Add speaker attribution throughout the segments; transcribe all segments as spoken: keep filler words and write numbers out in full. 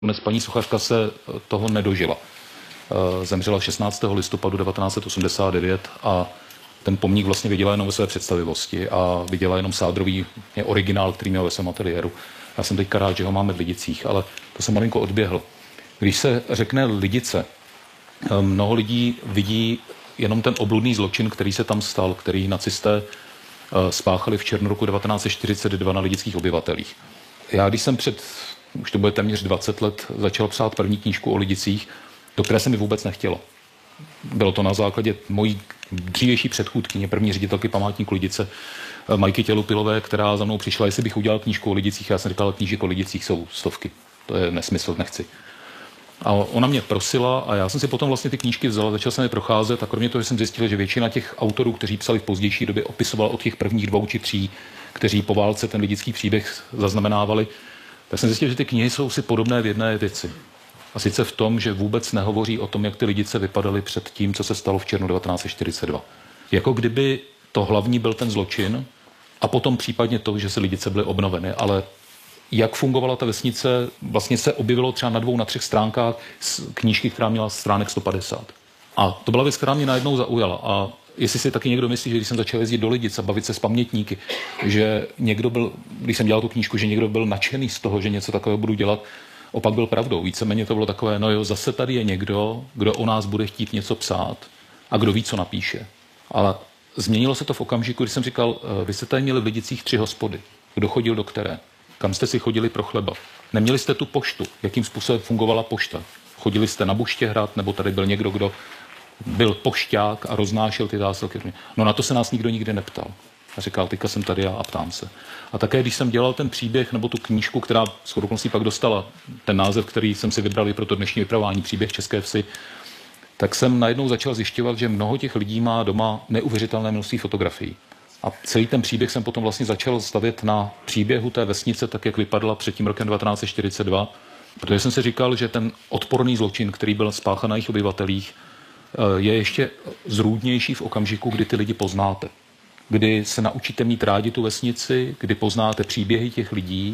Speaker 1: Dnes paní sochařka se toho nedožila. Zemřela šestnáctého listopadu devatenáct set osmdesát devět a ten pomník vlastně viděla jenom ve své představivosti a viděla jenom sádrový originál, který měl ve svém ateliéru. Já jsem teďka rád, že ho máme v Lidicích, ale to jsem malinko odběhl. Když se řekne Lidice, mnoho lidí vidí jenom ten obludný zločin, který se tam stal, který nacisté spáchali v červnu roku devatenáct set čtyřicet dva na lidických obyvatelích. Já když jsem před, už to bude téměř dvacet let, začal psát první knížku o Lidicích, do které se mi vůbec nechtělo. Bylo to na základě mojí dřívější předchůdkyně, první ředitelky památníku Lidice, Majky Tělupilové, která za mnou přišla, jestli bych udělal knížku o Lidicích. Já jsem říkal, knížek o Lidicích jsou stovky. To je nesmysl, nechci. A ona mě prosila a já jsem si potom vlastně ty knížky vzal, začal jsem je procházet a kromě toho, že jsem zjistil, že většina těch autorů, kteří psali v pozdější době, opisoval od těch prvních dvou či tří, kteří po válce ten lidický příběh zaznamenávali, tak jsem zjistil, že ty knihy jsou si podobné v jedné věci. A sice v tom, že vůbec nehovoří o tom, jak ty Lidice vypadaly před tím, co se stalo v červnu devatenáct set čtyřicet dva. Jako kdyby to hlavní byl ten zločin a potom případně to, že se Lidice byly obnoveny, ale jak fungovala ta vesnice, vlastně se objevilo třeba na dvou, na třech stránkách knížky, která měla stránek sto padesát. A to byla věc, která mě najednou zaujala. A jestli si taky někdo myslí, že když jsem začal jezdit do Lidic a bavit se s pamětníky, že někdo byl, když jsem dělal tu knížku, že někdo byl nadšený z toho, že něco takového budu dělat, opak byl pravdou. Víceméně to bylo takové, no jo, zase tady je někdo, kdo o nás bude chtít něco psát a kdo ví, co napíše. Ale změnilo se to v okamžiku, kdy jsem říkal, vy jste tady měli v Lidicích tři hospody. Kdo chodil do které? Kam jste si chodili pro chleba? Neměli jste tu poštu? Jakým způsobem fungovala pošta? Chodili jste na Buštěhrad, nebo tady byl někdo, kdo byl pošťák a roznášel ty zásilky? No na to se nás nikdo nikdy neptal. A říkal, teďka jsem tady já a ptám se. A také, když jsem dělal ten příběh nebo tu knížku, která shodou okolností pak dostala ten název, který jsem si vybral i pro to dnešní vypravování, Příběh České vsi, tak jsem najednou začal zjišťovat, že mnoho těch lidí má doma neuvěřitelné množství fotografií. A celý ten příběh jsem potom vlastně začal stavět na příběhu té vesnice, tak jak vypadala před tím rokem devatenáct set čtyřicet dva, protože jsem si říkal, že ten odporný zločin, který byl spáchan na jejich obyvatelích, je ještě zrůdnější v okamžiku, kdy ty lidi poznáte. Kdy se naučíte mít rádi tu vesnici, kdy poznáte příběhy těch lidí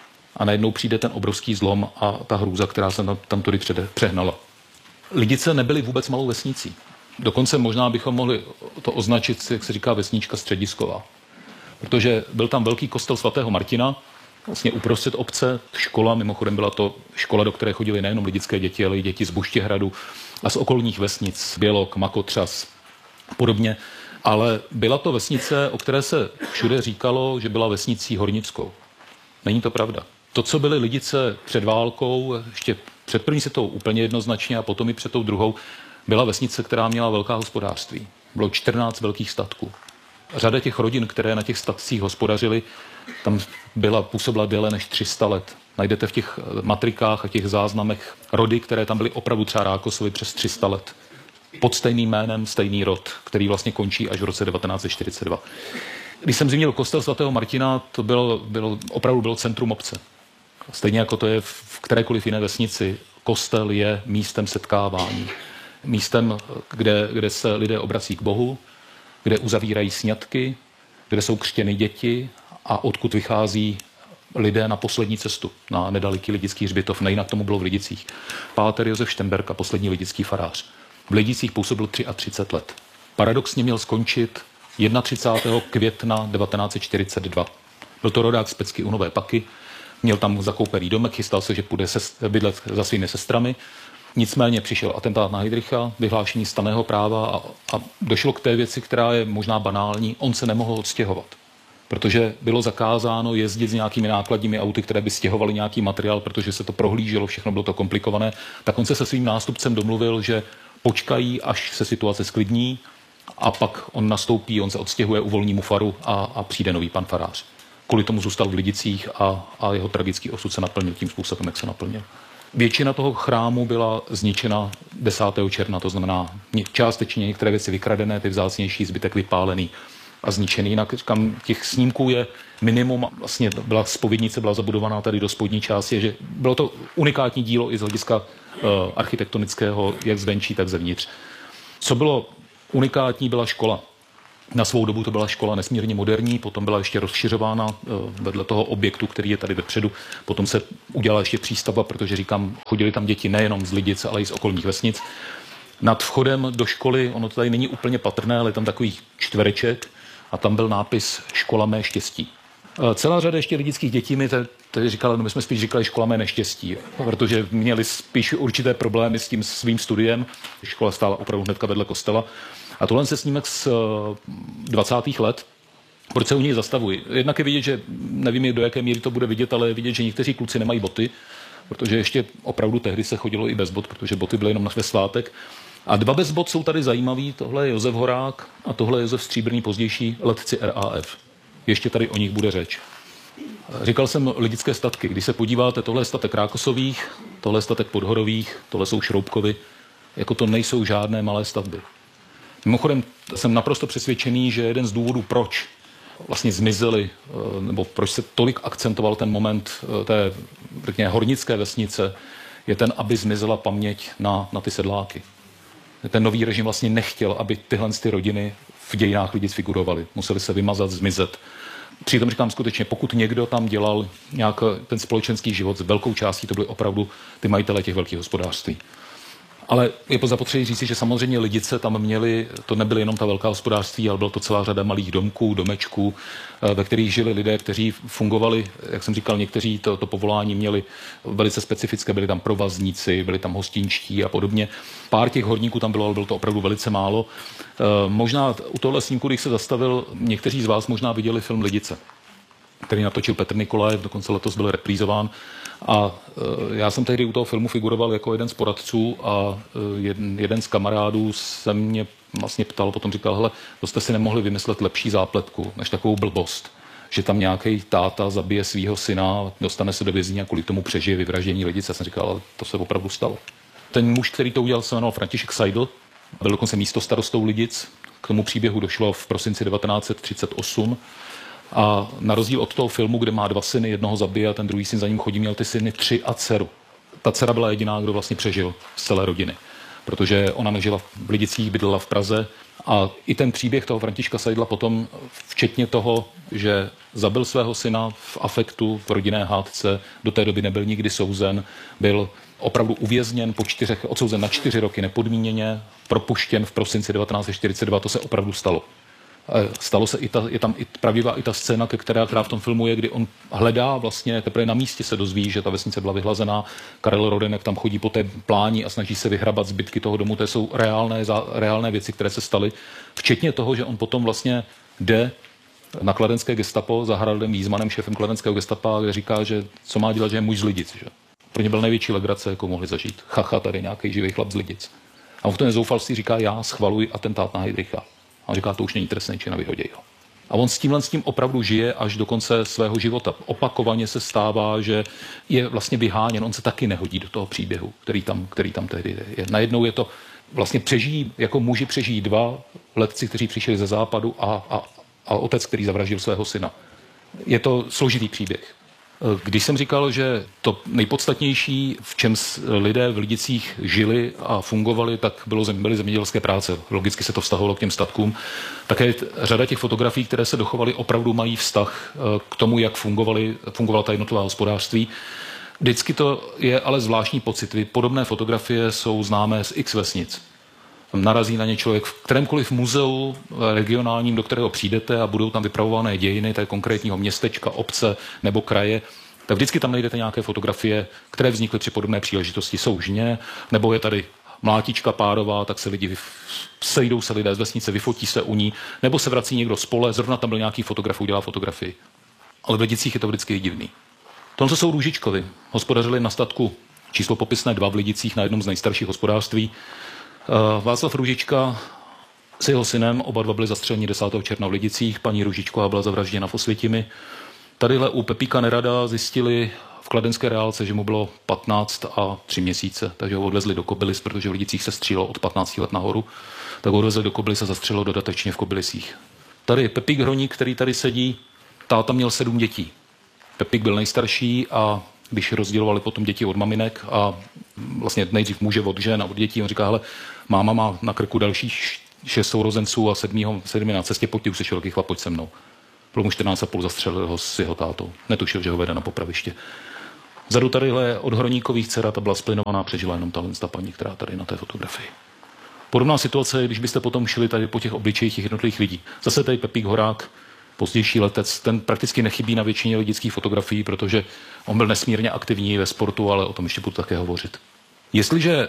Speaker 1: a najednou přijde ten obrovský zlom a ta hrůza, která se tam, tam tudy přehnala. Lidice nebyly vůbec malou vesnicí. Dokonce možná bychom mohli to označit, jak se říká, vesnička středisková. Protože byl tam velký kostel svatého Martina, vlastně uprostřed obce, škola, mimochodem byla to škola, do které chodili nejenom lidické děti, ale i děti z Buštěhradu a z okolních vesnic, Bělok, Makotřas a podobně. Ale byla to vesnice, o které se všude říkalo, že byla vesnicí hornickou. Není to pravda. To, co byly Lidice před válkou, ještě před první světovou úplně jednoznačně a potom i před tou druhou, byla vesnice, která měla velká hospodářství. Bylo čtrnáct velkých statků. Řada těch rodin, které na těch statcích hospodařily, tam byla, působila déle než tři sta let. Najdete v těch matrikách a těch záznamech rody, které tam byly opravdu třeba Rákosovi přes tři sta let. Pod stejným jménem, stejný rod, který vlastně končí až v roce devatenáct set čtyřicet dva. Když jsem zmínil kostel svatého Martina, to bylo, bylo, opravdu bylo centrum obce. Stejně jako to je v kterékoliv jiné vesnici, kostel je místem setkávání. Místem, kde, kde se lidé obrací k Bohu, kde uzavírají sňatky, kde jsou křtěny děti a odkud vychází lidé na poslední cestu, na nedaleký lidický hřbitov. Nejinak tomu bylo v Lidicích. Páter Josef Štemberka, poslední lidický farář. V Lidicích působil třicet tři let. Paradoxně měl skončit třicátého prvního května devatenáct set čtyřicet dva. Byl to rodák z Pecky u Nové Paky, měl tam zakoupený domek, chystal se, že půjde se, bydlet za svými sestrami. Nicméně přišel atentát na Heydricha, vyhlášení stanného práva a, a došlo k té věci, která je možná banální. On se nemohl odstěhovat, protože bylo zakázáno jezdit s nějakými nákladními auty, které by stěhovaly nějaký materiál, protože se to prohlíželo, všechno bylo to komplikované. Tak on se se svým nástupcem domluvil, že počkají, až se situace sklidní a pak on nastoupí, on se odstěhuje, uvolní mu faru a, a přijde nový pan farář. Kvůli tomu zůstal v Lidicích a, a jeho tragický osud se naplnil tím způsobem, jak se naplnil. Většina toho chrámu byla zničena desátého června, to znamená částečně některé věci vykradené, ty vzácnější, zbytek vypálený a zničený. Jinak říkám, těch snímků je minimum. Vlastně byla zpovědnice, byla zabudovaná tady do spodní části, že bylo to unikátní dílo i z hlediska uh, architektonického, jak zvenčí, tak zevnitř. Co bylo unikátní, byla škola. Na svou dobu to byla škola nesmírně moderní, potom byla ještě rozšiřována vedle toho objektu, který je tady vepředu. Potom se udělala ještě přístavba, protože říkám, chodili tam děti nejenom z Lidic, ale i z okolních vesnic. Nad vchodem do školy, ono to tady není úplně patrné, ale je tam takový čtvereček a tam byl nápis Škola mé štěstí. Celá řada ještě lidických dětí mi tady říkala, no my jsme spíš říkali Škola mé neštěstí, protože měli spíš určité problémy s tím svým studiem. Škola stála opravdu hnedka vedle kostela. A tohle se snímek z dvacátých let. Proč se u něj zastavuji? Jednak je vidět, že nevím, do jaké míry to bude vidět, ale je vidět, že někteří kluci nemají boty, protože ještě opravdu tehdy se chodilo i bez bot, protože boty byly jenom ve svátek. A dva bez bot jsou tady zajímavý. Tohle je Josef Horák a tohle je Josef Stříbrný, pozdější letci R A F. Ještě tady o nich bude řeč. Říkal jsem lidické statky. Když se podíváte, tohle je statek Rákosových, tohle je statek Podhorových, tohle jsou Šroubkovy. Jako to nejsou žádné malé stavby. Mimochodem jsem naprosto přesvědčený, že jeden z důvodů, proč vlastně zmizely, nebo proč se tolik akcentoval ten moment té, řekněme, hornické vesnice, je ten, aby zmizela paměť na, na ty sedláky. Ten nový režim vlastně nechtěl, aby tyhle ty rodiny v dějinách Lidic figurovaly. Museli se vymazat, zmizet. Přitom říkám skutečně, pokud někdo tam dělal nějak ten společenský život, s velkou částí to byly opravdu ty majitelé těch velkých hospodářství. Ale je zapotřebí říci, že samozřejmě Lidice tam měli, to nebyly jenom ta velká hospodářství, ale byla to celá řada malých domků, domečků, ve kterých žili lidé, kteří fungovali, jak jsem říkal, někteří to, to povolání měli velice specifické, byli tam provazníci, byli tam hostinští a podobně. Pár těch horníků tam bylo, ale bylo to opravdu velice málo. Možná u tohle snímku, když se zastavil, někteří z vás možná viděli film Lidice, který natočil Petr Nikolajev, dokonce letos byl reprízován. A e, já jsem tehdy u toho filmu figuroval jako jeden z poradců a e, jeden, jeden z kamarádů se mě vlastně ptal, potom říkal, hele, to jste si nemohli vymyslet lepší zápletku, než takovou blbost, že tam nějaký táta zabije svého syna, dostane se do vězení a kvůli tomu přežije vyvraždění Lidic. Já jsem říkal, ale to se opravdu stalo. Ten muž, který to udělal, se jmenoval František Seidl, byl dokonce místostarostou Lidic. K tomu příběhu došlo v prosinci devatenáct set třicet osm. A na rozdíl od toho filmu, kde má dva syny, jednoho zabije a ten druhý syn za ním chodí, měl ty syny tři a dceru. Ta dcera byla jediná, kdo vlastně přežil z celé rodiny, protože ona nežila v Lidicích, bydlela v Praze. A i ten příběh toho Františka Seidla potom, včetně toho, že zabil svého syna v afektu, v rodinné hádce, do té doby nebyl nikdy souzen, byl opravdu uvězněn po čtyřech, odsouzen na čtyři roky nepodmíněně, propuštěn v prosinci devatenáct set čtyřicet dva, to se opravdu stalo. Stalo se i ta, je tam i pravdivá i ta scéna, která, která v tom filmu je, kdy on hledá vlastně, teprve na místě se dozví, že ta vesnice byla vyhlazená. Karel Rodenek tam chodí po té pláni a snaží se vyhrabat zbytky toho domu. To jsou reálné, reálné věci, které se staly. Včetně toho, že on potom vlastně jde na kladenské gestapo za Haraldem Wiesmanem, šéfem kladenského gestapa, kde říká, že co má dělat, že je muž z Lidic. Že? Pro ně byl největší legrace, jakou mohli zažít. Chacha, tady nějaký živý chlap z Lidic. A on v tom zoufalství říká, já schvaluji atentát na Heydricha. A on říká, to už není trestný čin a vyhodí ho. A on s tímhle s tím opravdu žije až do konce svého života. Opakovaně se stává, že je vlastně vyháněn. On se taky nehodí do toho příběhu, který tam, který tam tehdy je. Najednou je to vlastně přežijí, jako muži přežijí dva letci, kteří přišli ze západu a, a, a otec, který zavraždil svého syna. Je to složitý příběh. Když jsem říkal, že to nejpodstatnější, v čem lidé v Lidicích žili a fungovali, tak bylo, byly zemědělské práce. Logicky se to vztahovalo k těm statkům. Také řada těch fotografií, které se dochovaly, opravdu mají vztah k tomu, jak fungovaly, fungovala ta jednotlivá hospodářství. Vždycky to je ale zvláštní pocit. Podobné fotografie jsou známé z X vesnic. Narazí na ně člověk v kterémkoliv muzeu regionálním, do kterého přijdete a budou tam vypravované dějiny té konkrétního městečka, obce nebo kraje, tak vždycky tam najdete nějaké fotografie, které vznikly při podobné příležitosti. Jsou žně, nebo je tady mlátička párová, tak se lidi, sejdou se lidé z vesnice, vyfotí se u ní, nebo se vrací někdo z pole, zrovna tam byl nějaký fotograf, udělá fotografii. Ale v Lidicích je to vždycky divný. Tohle jsou Růžičkovi. Hospodařili na statku číslo popisné dva v Lidicích na jednom z nejstarších hospodářství. Václav Růžička s jeho synem, oba dva byli zastřeleni desátého června v Lidicích, paní Růžičková byla zavražděna v Osvětimi. Tadyhle u Pepíka Nerada zjistili v kladenské reálce, že mu bylo patnáct a tři měsíce, takže ho odvezli do Kobylis, protože v Lidicích se střílelo od patnácti let nahoru, tak ho odvezli do Kobylis a zastřelilo dodatečně v Kobylisích. Tady Pepík Hroník, který tady sedí, táta měl sedm dětí. Pepík byl nejstarší a když rozdělovali potom děti od maminek a vlastně nejdřív muže od žen a od dětí, on říká, hele, máma má na krku další šest sourozenců a sedmýho, sedmi na cestě, pojď, už sešel, chlap, pojď se mnou. Bylo mu čtrnáct a půl, zastřelil ho s jeho tátou. Netušil, že ho vede na popraviště. Vzadu tadyhle od Hroníkových dcera, ta byla splynovaná, přežila jenom tahle ta paní, která tady na té fotografii. Podobná situace je, když byste potom šli tady po těch obličejích těch jednotlivých lidí. Zase tady Pepík Horák, pozdější letec, ten prakticky nechybí na většině lidických fotografií, protože on byl nesmírně aktivní ve sportu, ale o tom ještě budu také hovořit. Jestliže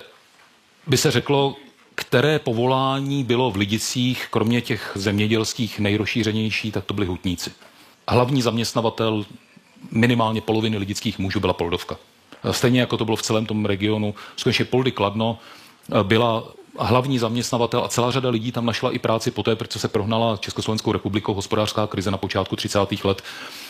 Speaker 1: by se řeklo, které povolání bylo v Lidicích, kromě těch zemědělských nejrozšířenější, tak to byli hutníci. Hlavní zaměstnavatel minimálně poloviny lidických mužů byla Poldovka. Stejně jako to bylo v celém tom regionu, skutečně Poldy Kladno byla hlavní zaměstnavatel a celá řada lidí tam našla i práci poté, protože se prohnala Československou republikou hospodářská krize na počátku třicátých let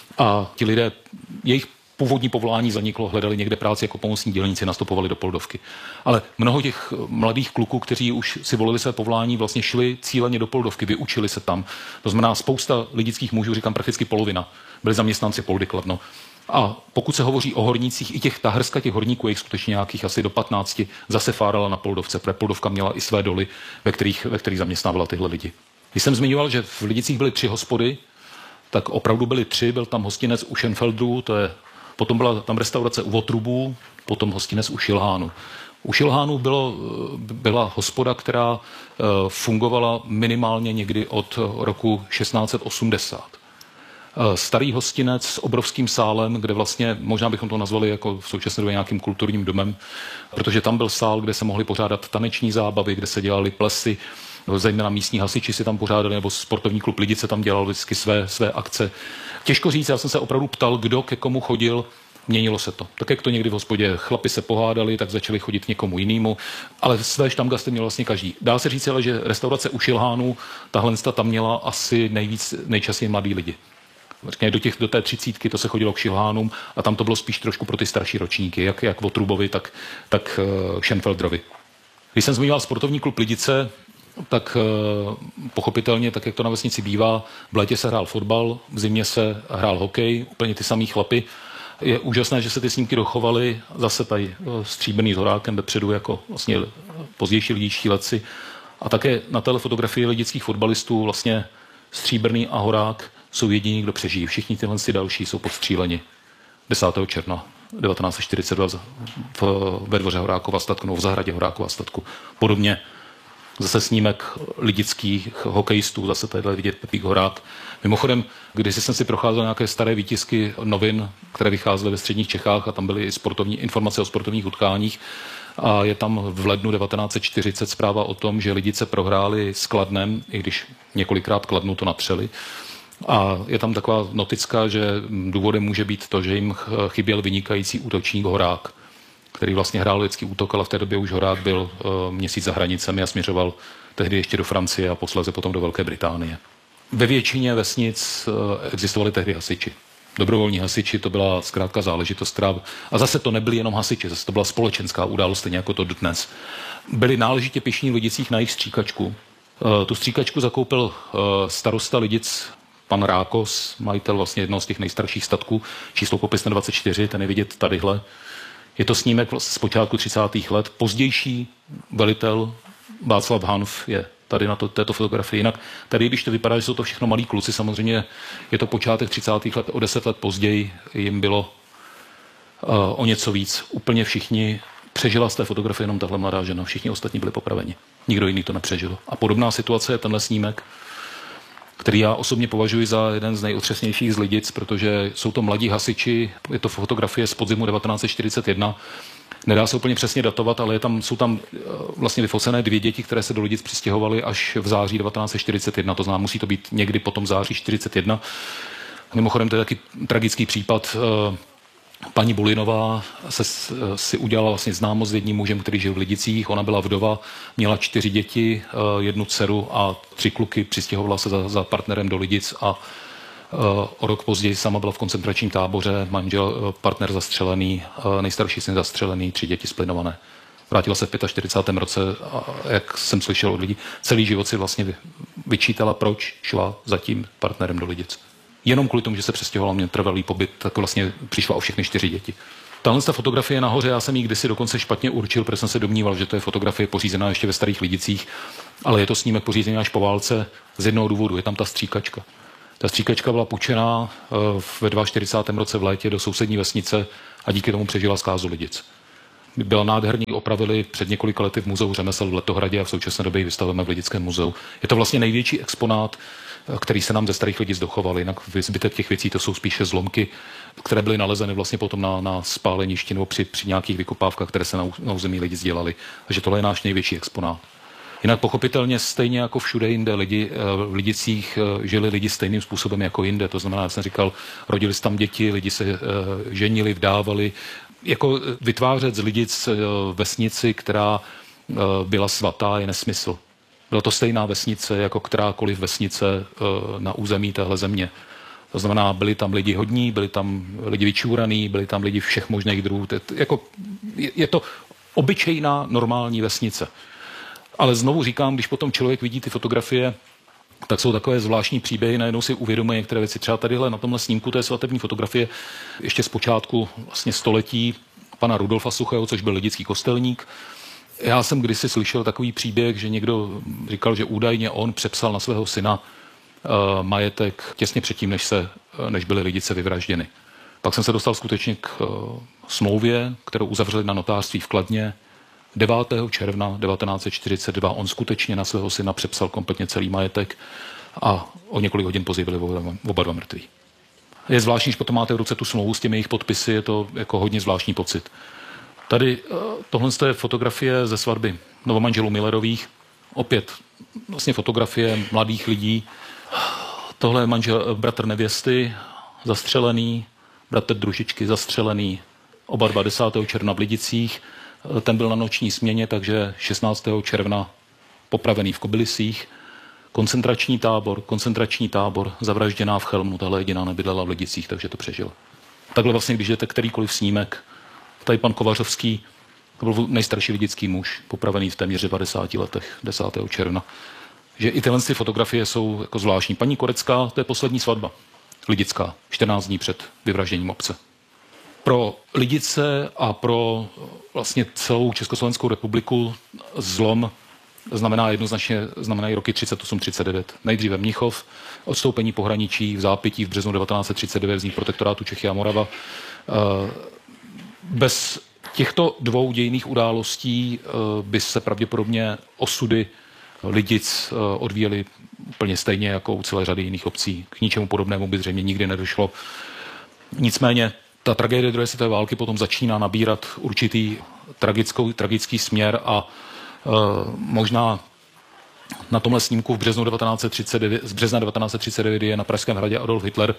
Speaker 1: a ti lidé, jejich původní povolání zaniklo, hledali někde práci jako pomocní dělníci, nastupovali do Poldovky. Ale mnoho těch mladých kluků, kteří už si volili své povolání, vlastně šli cíleně do Poldovky, vyučili se tam. To znamená, spousta lidických mužů, říkám prakticky polovina, byli zaměstnanci Poldy Kladno. A pokud se hovoří o hornících, i těch, ta hrska těch horníků, jejich skutečně nějakých asi do patnácti, zase fárala na Poldovce, protože Poldovka měla i své doly, ve kterých, ve kterých zaměstnávala tyhle lidi. Když jsem zmiňoval, že v Lidicích byly tři hospody, tak opravdu byly tři, byl tam hostinec u Schenfeldů, to je, potom byla tam restaurace u Votrubů, potom hostinec u Šilhánu. U Šilhánu bylo, byla hospoda, která fungovala minimálně někdy od roku šestnáct set osmdesát. Starý hostinec s obrovským sálem, kde vlastně, možná bychom to nazvali jako v současné době nějakým kulturním domem, protože tam byl sál, kde se mohly pořádat taneční zábavy, kde se dělaly plesy, zejména místní hasiči si tam pořádali, nebo sportovní klub Lidice tam dělal vždycky své, své akce. Těžko říct, já jsem se opravdu ptal, kdo ke komu chodil, měnilo se to. Tak jak to někdy v hospodě chlapi se pohádali, tak začali chodit někomu jinému, ale své štamgasty měl vlastně každý. Dá se říct ale, že restaurace u Šilhánů, tahle tam měla asi nejvíc, nejčastěji mladí lidi. Řekněme, do, těch, do té třicítky to se chodilo k Šilhánům a tam to bylo spíš trošku pro ty starší ročníky, jak, jak Votrubovi, tak, tak uh, Schenfeldrovi. Když jsem zmiňoval sportovní klub Lidice, tak uh, pochopitelně, tak jak to na vesnici bývá, v létě se hrál fotbal, v zimě se hrál hokej, úplně ty samý chlapy. Je úžasné, že se ty snímky dochovaly, zase tady uh, stříbrný s Horákem vepředu jako vlastně pozdější lidičtí letci. A také na téhle fotografii lidických fotbalistů vlastně Stříbrný a Horák jsou jediní, kdo přežijí. Všichni tyhle další jsou podstříleni desátého června devatenáct set čtyřicet dva v, ve dvoře Horákova statku, nebo v zahradě Horákova statku. Podobně zase snímek lidických hokejistů, zase tady vidět Pepík Horák. Mimochodem, když jsem si procházel nějaké staré výtisky novin, které vycházely ve středních Čechách a tam byly sportovní informace o sportovních utkáních, a je tam v lednu devatenáct set čtyřicet zpráva o tom, že Lidice prohráli s Kladnem, i když několikrát Kladnu to natřeli. A je tam taková notická, že důvodem může být to, že jim chyběl vynikající útočník Horák, který vlastně hrál lidský útok, ale v té době už Horák byl uh, měsíc za hranicemi a směřoval tehdy ještě do Francie a posléze potom do Velké Británie. Ve většině vesnic uh, existovali tehdy hasiči. Dobrovolní hasiči, to byla zkrátka záležitost, která... A zase to nebyli jenom hasiči, zase to byla společenská událost, stejně jako to dnes. Byli náležitě pyšní v Lidicích na jejich stříkačku. Uh, tu stříkačku zakoupil uh, starosta Lidic, pan Rákos, majitel vlastně jednoho z těch nejstarších statků, číslo popisné dvacet čtyři, ten je vidět tadyhle. Je to snímek z počátku třicátých let. Pozdější velitel Václav Hanf je tady na to, této fotografii. Jinak tady, když to vypadá, že jsou to všechno malí kluci, samozřejmě je to počátek třicátých let, o deset let později jim bylo uh, o něco víc. Úplně všichni, přežila z té fotografie jenom tahle mladá žena, všichni ostatní byli popraveni. Nikdo jiný to nepřežil. A podobná situace je tenhle snímek, který já osobně považuji za jeden z nejotřesnějších z Lidic, protože jsou to mladí hasiči, je to fotografie z podzimu devatenáct set čtyřicet jedna. Nedá se úplně přesně datovat, ale je tam, jsou tam vlastně vyfocené dvě děti, které se do Lidic přistěhovaly až v září devatenáct set čtyřicet jedna, to znamená, musí to být někdy potom září čtyřicet jedna. Mimochodem, to je taky tragický případ. Paní Bulinová se, si udělala vlastně známost s jedním mužem, který žil v Lidicích. Ona byla vdova, měla čtyři děti, jednu dceru a tři kluky. Přistěhovala se za, za partnerem do Lidic a o rok později sama byla v koncentračním táboře, manžel, partner zastřelený, nejstarší syn zastřelený, tři děti splynované. Vrátila se v čtyřicátém pátém roce a jak jsem slyšel od lidí, celý život si vlastně vyčítala, proč šla za tím partnerem do Lidic. Jenom kvůli tomu, že se přestěhovala, měl trvalý pobyt, tak vlastně přišla o všechny čtyři děti. Tahle fotografie nahoře, já jsem ji kdysi dokonce špatně určil, protože jsem se domníval, že to je fotografie pořízená ještě ve Starých Lidicích, ale je to snímek pořízený až po válce z jednoho důvodu, je tam ta stříkačka. Ta stříkačka byla půjčená ve čtyřicátém druhém roce v létě do sousední vesnice a díky tomu přežila zkázu Lidic. Byla nádherný, opravili před několika lety v muzeu řemesel v Letohradě a v současné době ji vystavujeme v Lidickém muzeu. Je to vlastně největší exponát, který se nám ze Starých Lidic dochoval. Jinak zbytek těch věcí to jsou spíše zlomky, které byly nalezeny vlastně potom na, na spáleništi nebo při, při nějakých vykopávkách, které se na, na území Lidic dělaly. Takže tohle je náš největší exponát. Jinak pochopitelně stejně jako všude jinde lidi, v Lidicích žili lidi stejným způsobem jako jinde. To znamená, já jsem říkal, rodili se tam děti, lidi se ženili, vdávali. Jako vytvářet z Lidic vesnici, která byla svatá, je nesmysl. Byla to stejná vesnice jako kterákoliv vesnice na území téhle země. To znamená, byli tam lidi hodní, byli tam lidi vyčúraný, byli tam lidi všech možných druhů. Jako, je to obyčejná normální vesnice. Ale znovu říkám, když potom člověk vidí ty fotografie, tak jsou takové zvláštní příběhy, najednou si uvědomuje některé věci. Třeba tadyhle na tomhle snímku, to je svatební fotografie ještě z počátku vlastně století pana Rudolfa Suchého, což byl lidický kostelník. Já jsem kdysi slyšel takový příběh, že někdo říkal, že údajně on přepsal na svého syna uh, majetek těsně předtím, než, se, než byly Lidice vyvražděny. Pak jsem se dostal skutečně k uh, smlouvě, kterou uzavřeli na notářství v Kladně. devátého června devatenáct set čtyřicet dva on skutečně na svého syna přepsal kompletně celý majetek a o několik hodin později byli oba dva mrtví. Je zvláštní, že potom máte v ruce tu smlouvu s těmi jejich podpisy, je to jako hodně zvláštní pocit. Tady tohle je fotografie ze svatby novomanželů Millerových. Opět vlastně fotografie mladých lidí. Tohle je manžel, bratr nevěsty, zastřelený, bratr družičky zastřelený, oba dva desátého června v Lidicích. Ten byl na noční směně, takže šestnáctého června popravený v Kobylisích. Koncentrační tábor, koncentrační tábor, zavražděná v Chelmu, tahle jediná nebydlela v Lidicích, takže to přežila. Takhle vlastně, když jdete kterýkoliv snímek, tady pan Kovařovský, to byl nejstarší lidický muž, popravený v téměř devadesáti letech, desátého června. Že i tyhle fotografie jsou jako zvláštní. Paní Korecká, to je poslední svatba, lidická, čtrnáct dní před vyvražděním otce. Pro Lidice a pro vlastně celou Československou republiku zlom znamená jednoznačně znamenají roky třicet osm třicet devět. Nejdříve Mnichov, odstoupení pohraničí v zápětí v březnu devatenáct set třicet devět, vznik protektorátu Čechy a Morava. Bez těchto dvou dějinných událostí by se pravděpodobně osudy Lidic odvíjely úplně stejně jako u celé řady jiných obcí. K ničemu podobnému by zřejmě nikdy nedošlo. Nicméně ta tragédie druhé světové války potom začíná nabírat určitý tragickou, tragický směr a e, možná na tomhle snímku v březnu devatenáct set třicet devět, z března devatenáct set třicet devět je na Pražském hradě Adolf Hitler.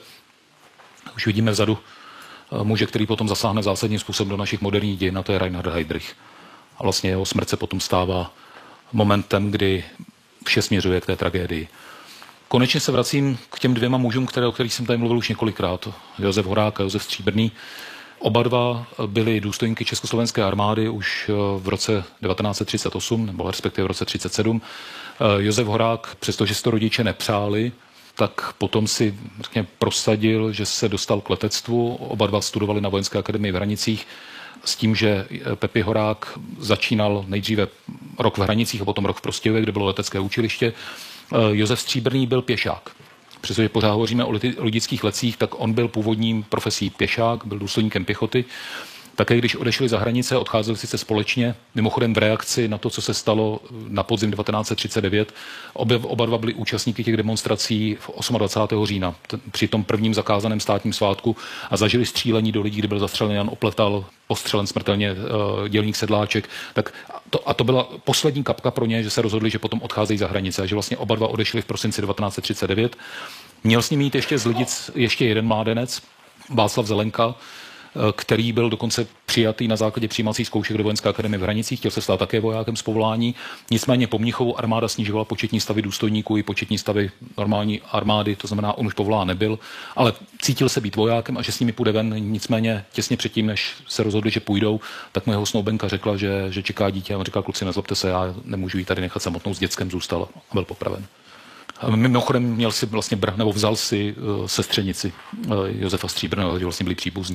Speaker 1: Už vidíme vzadu e, muže, který potom zasáhne zásadním způsobem do našich moderních dějin, a to je Reinhard Heydrich. A vlastně jeho smrt se potom stává momentem, kdy vše směřuje k té tragédii. Konečně se vracím k těm dvěma mužům, které, o kterých jsem tady mluvil už několikrát. Josef Horák a Josef Stříbrný. Oba dva byli důstojníky Československé armády už v roce devatenáct set třicet osm, nebo respektive v roce třicet sedm. Josef Horák, přestože si to rodiče nepřáli, tak potom si řekněme, prosadil, že se dostal k letectvu. Oba dva studovali na Vojenské akademii v Hranicích s tím, že Pepi Horák začínal nejdříve rok v Hranicích a potom rok v Prostějově, kde bylo letecké učiliště. Josef Stříbrný byl pěšák. Přestože pořád hovoříme o lidických letcích, tak on byl původním profesí pěšák, byl důstojníkem pěchoty. Také když odešli za hranice, odcházeli sice společně, mimochodem v reakci na to, co se stalo na podzim devatenáct set třicet devět, oba, oba dva byli účastníky těch demonstrací dvacátého osmého října, t- při tom prvním zakázaném státním svátku a zažili střílení do lidí, kdy byl zastřelen Jan Opletal, postřelen smrtelně uh, dělník Sedláček. Tak to, a to byla poslední kapka pro ně, že se rozhodli, že potom odcházejí za hranice a že vlastně oba dva odešli v prosinci devatenáct set třicet devět. Měl s ním jít ještě z Lidic ještě jeden mládenec, Václav Zelenka, který byl dokonce přijatý na základě přijímacích zkoušek do Vojenské akademie v Hranicích, chtěl se stát také vojákem z povolání. Nicméně po Mnichovu armáda snižovala početní stavy důstojníků i početní stavy normální armády, to znamená, on už povolán nebyl, ale cítil se být vojákem a že s nimi půjde ven. Nicméně těsně předtým, než se rozhodli, že půjdou, tak mu jeho snoubenka řekla, že, že čeká dítě a on říkal, kluci, nezlobte se, já nemůžu jí tady nechat samotnou, s dětskem zůstal a byl popraven. A mimochodem měl si vlastně, nebo vzal si uh, sestřenici uh, Josefa Stříbrného, že vlastně byli příbuzní.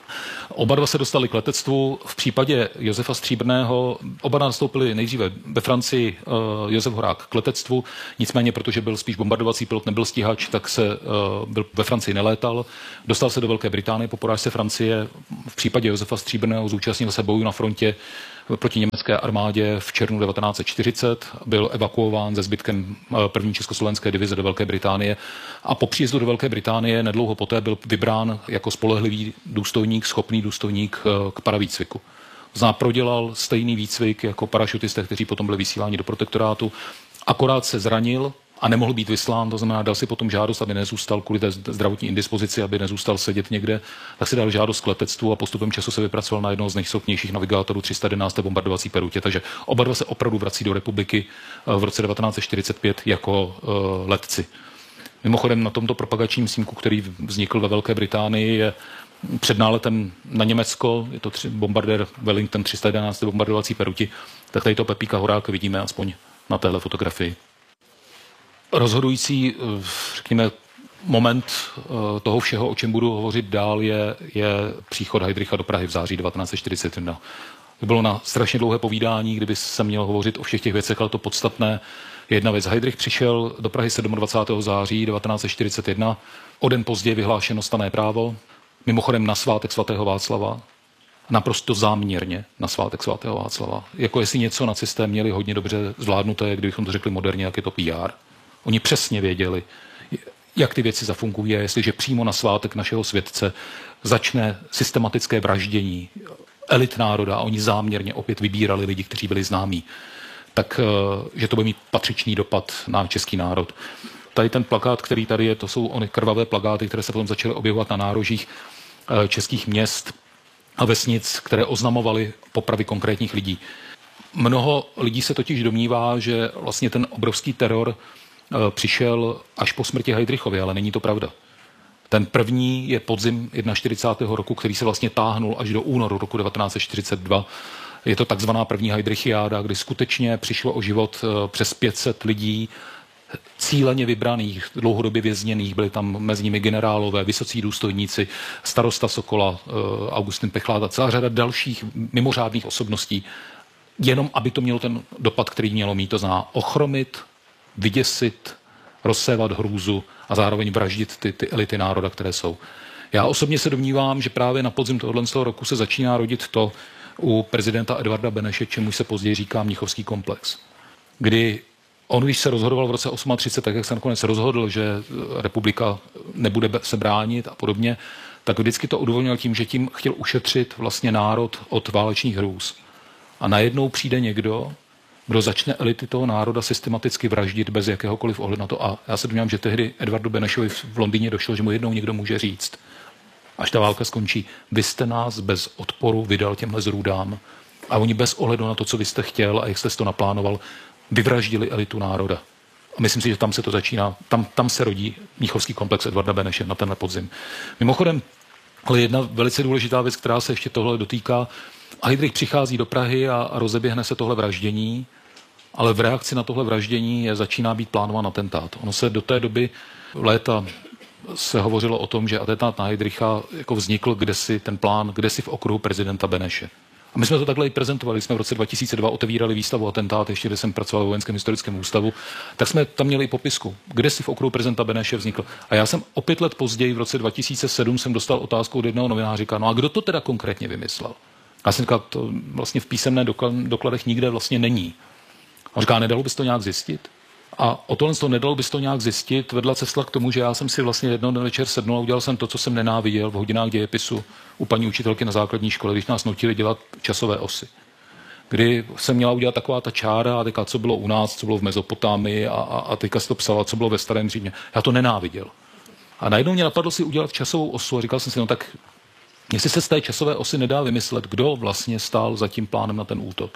Speaker 1: Oba dva se dostali k letectvu. V případě Josefa Stříbrného oba nastoupili nejdříve ve Francii, uh, Josef Horák k letectvu, nicméně protože byl spíš bombardovací pilot, nebyl stíhač, tak se uh, byl ve Francii nelétal. Dostal se do Velké Británie po porážce Francie. V případě Josefa Stříbrného zúčastnil se bojů na frontě proti německé armádě v červnu devatenáct set čtyřicet, byl evakuován ze zbytkem první československé divize do Velké Británie a po příjezdu do Velké Británie nedlouho poté byl vybrán jako spolehlivý důstojník, schopný důstojník k paravýcviku. Zná prodělal stejný výcvik jako parašutisté, kteří potom byli vysíláni do protektorátu, akorát se zranil a nemohl být vyslán, to znamená, dal si potom žádost, aby nezůstal kvůli té zdravotní indispozici, aby nezůstal sedět někde, tak si dal žádost k letectvu a postupem času se vypracoval na jednoho z nejschopnějších navigátorů tři sta jedenácté bombardovací perutě. Takže oba dva se opravdu vrací do republiky v roce devatenáct set čtyřicet pět jako uh, letci. Mimochodem na tomto propagačním snímku, který vznikl ve Velké Británii, je před náletem na Německo, je to tři, bombardér Wellington tři sta jedenáct bombardovací peruti, tak tady to Pepíka Horáka vidíme aspoň na téhle fotografii. Rozhodující, řekněme, moment toho všeho, o čem budu hovořit dál, je, je příchod Heydricha do Prahy v září devatenáct set čtyřicet jedna. To bylo na strašně dlouhé povídání, kdyby se měl hovořit o všech těch věcech, ale to podstatné je jedna věc. Heydrich přišel do Prahy dvacátého sedmého září devatenáct set čtyřicet jedna, o den později vyhlášeno stanné právo, mimochodem na svátek svatého Václava, naprosto záměrně na svátek svatého Václava. Jako jestli něco nacisté měli hodně dobře zvládnuté, kdybychom to řekli moderně, jak je to P R. Oni přesně věděli, jak ty věci zafungují, jestliže přímo na svátek našeho světce začne systematické vraždění elit národa a oni záměrně opět vybírali lidi, kteří byli známí, tak že to bude mít patřičný dopad na český národ. Tady ten plakát, který tady je, to jsou ony krvavé plakáty, které se potom začaly objevovat na nárožích českých měst a vesnic, které oznamovaly popravy konkrétních lidí. Mnoho lidí se totiž domnívá, že vlastně ten obrovský teror přišel až po smrti Heydrichovy, ale není to pravda. Ten první je podzim čtyřicátého prvního roku, který se vlastně táhnul až do únoru roku devatenáct set čtyřicet dva. Je to takzvaná první Heydrichiáda, kdy skutečně přišlo o život přes pět set lidí, cíleně vybraných, dlouhodobě vězněných, byli tam mezi nimi generálové, vysocí důstojníci, starosta Sokola, Augustin Pechlát a celá řada dalších mimořádných osobností, jenom aby to mělo ten dopad, který mělo mít, to znamená ochromit, vyděsit, rozsévat hrůzu a zároveň vraždit ty, ty elity národa, které jsou. Já osobně se domnívám, že právě na podzim tohoto roku se začíná rodit to u prezidenta Edvarda Beneše, čemu se později říká Mnichovský komplex. Kdy on, když se rozhodoval v roce třicet osm, tak jak se nakonec rozhodl, že republika nebude se bránit a podobně, tak vždycky to odůvodnil tím, že tím chtěl ušetřit vlastně národ od válečných hrůz. A najednou přijde někdo, kdo začne elity toho národa systematicky vraždit bez jakéhokoliv ohledu na to. A já se domnívám, že tehdy Edvardu Benešovi v Londýně došlo, že mu jednou někdo může říct, až ta válka skončí, vy jste nás bez odporu vydal těmhle zrůdám a oni bez ohledu na to, co vy jste chtěl a jak jste to naplánoval, vyvraždili elitu národa. A myslím si, že tam se to začíná, tam, tam se rodí Mnichovský komplex Edvarda Beneše na tenhle podzim. Mimochodem, ale jedna velice důležitá věc, která se ještě tohle dotýká, Heydrich přichází do Prahy a, a rozeběhne se tohle vraždění, ale v reakci na tohle vraždění je, začíná být plánován atentát. Ono se do té doby léta se hovořilo o tom, že atentát na Heydricha jako vznikl kdesi ten plán, kdesi v okruhu prezidenta Beneše. A my jsme to takhle i prezentovali, jsme v roce dva tisíce dva otevírali výstavu atentát, ještě kde jsem pracoval v Vojenském historickém ústavu, tak jsme tam měli i popisku, kde si v okruhu prezidenta Beneše vznikl. A já jsem o pět let později, v roce dva tisíce sedm, jsem dostal otázku od jednoho novináře, říká, no a kdo to teda konkrétně vymyslel? Já jsem říkal, to vlastně v písemné dokladech nikde vlastně není. A říká, nedalo bys to nějak zjistit? A o tohle to nedalo bys to nějak zjistit, vedla cesta k tomu, že já jsem si vlastně jednou den večer sednul a udělal jsem to, co jsem nenáviděl v hodinách dějepisu u paní učitelky na základní škole, když nás nutili dělat časové osy. Kdy jsem měla udělat taková ta čára a teďka, co bylo u nás, co bylo v Mezopotámii a, a, a teďka se to psala, co bylo ve Starém Římě. Já to nenáviděl. A najednou mě napadlo si udělat časovou osu a říkal jsem si, no tak jestli se z té časové osy nedá vymyslet, kdo vlastně stál za tím plánem na ten útok.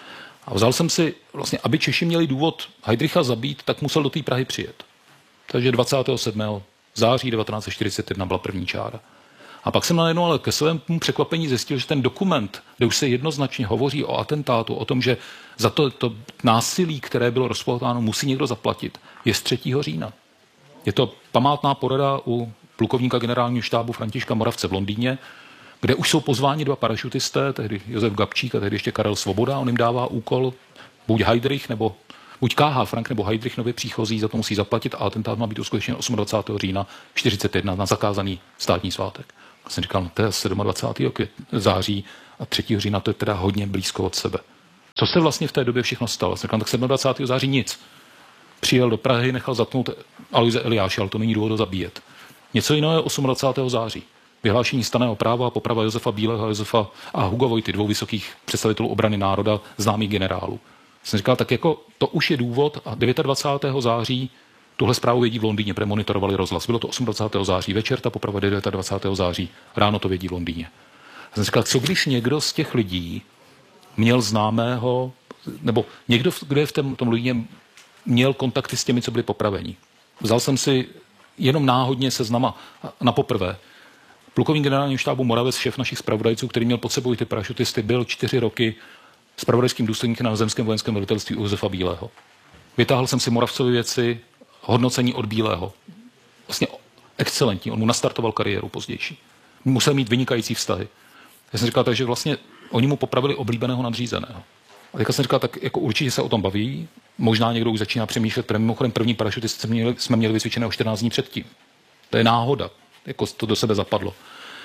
Speaker 1: A vzal jsem si, vlastně, aby Češi měli důvod Heydricha zabít, tak musel do té Prahy přijet. Takže dvacátého sedmého září devatenáct set čtyřicet jedna byla první čára. A pak jsem najednou ale ke svému překvapení zjistil, že ten dokument, kde už se jednoznačně hovoří o atentátu, o tom, že za to, to násilí, které bylo rozpoutáno, musí někdo zaplatit, je z třetího října. Je to památná porada u plukovníka generálního štábu Františka Moravce v Londýně, kde už jsou pozváni dva parašutisté, tehdy Josef Gabčík a tehdy ještě Karel Svoboda, on jim dává úkol, buď Heydrich, nebo buď K H Frank nebo Heydrich nově příchozí, za to musí zaplatit a atentát má být uskutečněn dvacátého osmého října čtyřicet jedna na zakázaný státní svátek. Já jsem říkal, no to je dvacátého sedmého září a třetího října, to je teda hodně blízko od sebe. Co se vlastně v té době všechno stalo? Jsem říkal, tak dvacátého sedmého září nic. Přijel do Prahy, nechal zatknout Aloise Eliáše, ale to není důvod ho zabíjet. Něco jiného je dvacátého osmého září. Vyhlášení stanného práva a poprava Josefa Bílého a Josefa a Hugo Vojty, dvou vysokých představitelů obrany národa, známých generálů. Jsem říkal, tak jako to už je důvod a dvacátého devátého září tuhle zprávu vědí v Londýně, protože monitorovali rozhlas. Bylo to dvacátého osmého září večer, ta poprava dvacátého devátého září, ráno to vědí v Londýně. A jsem říkal, co když někdo z těch lidí měl známého, nebo někdo, kdo je v tom, tom Londýně, měl kontakty s těmi, co byli popraveni. Vzal jsem si jenom náhodně seznama na poprvé. Plukovník generálního štábu Moravec, šéf našich zpravodajců, který měl pod sebou ty parašutisty, byl čtyři roky zpravodajským důstojníkem na zemském vojenském velitelství u Josefa Bílého. Vytáhl jsem si Moravcovi věci, hodnocení od Bílého. Vlastně excelentní, on mu nastartoval kariéru pozdější. Musel mít vynikající vztahy. Já jsem říkal, takže vlastně oni mu popravili oblíbeného nadřízeného. A teďka jsem říkal, tak jako určitě se o tom baví, možná někdo už začíná přemýšlet, protože mimochodem první parašutisty jsme měli, jsme měli vycvičené o čtrnáct dní předtím. To je náhoda, jako to do sebe zapadlo.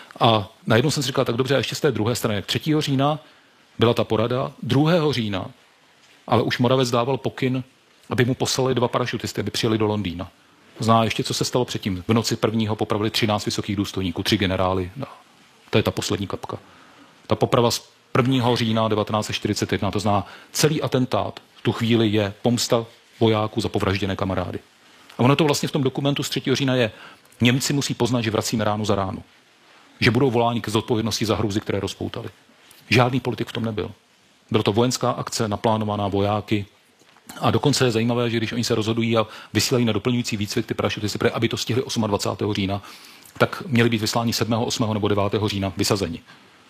Speaker 1: A najednou jsem si říkal, tak dobře, a ještě z té druhé strany, jak třetího října byla ta porada, druhého října, ale už Moravec dával pokyn, aby mu poslali dva parašutisty, aby přijeli do Londýna. Zná ještě, co se stalo předtím. V noci prvního popravili třináct vysokých důstojníků, tři generály. No, to je ta poslední kapka. Ta poprava z prvního října devatenáct set čtyřicet jedna, to znamená, celý atentát v tu chvíli je pomsta vojáků za povražděné kamarády. A ono to vlastně v tom dokumentu z třetího října je, Němci musí poznat, že vracíme ránu za ránu. Že budou voláni k zodpovědnosti za hrůzy, které rozpoutali. Žádný politik v tom nebyl. Byla to vojenská akce, naplánovaná vojáky. A dokonce je zajímavé, že když oni se rozhodují a vysílají na doplňující výcvik ty parašutisty, aby to stihli dvacátého osmého října, tak měli být vysláni sedmého, osmého nebo devátého října vysazeni.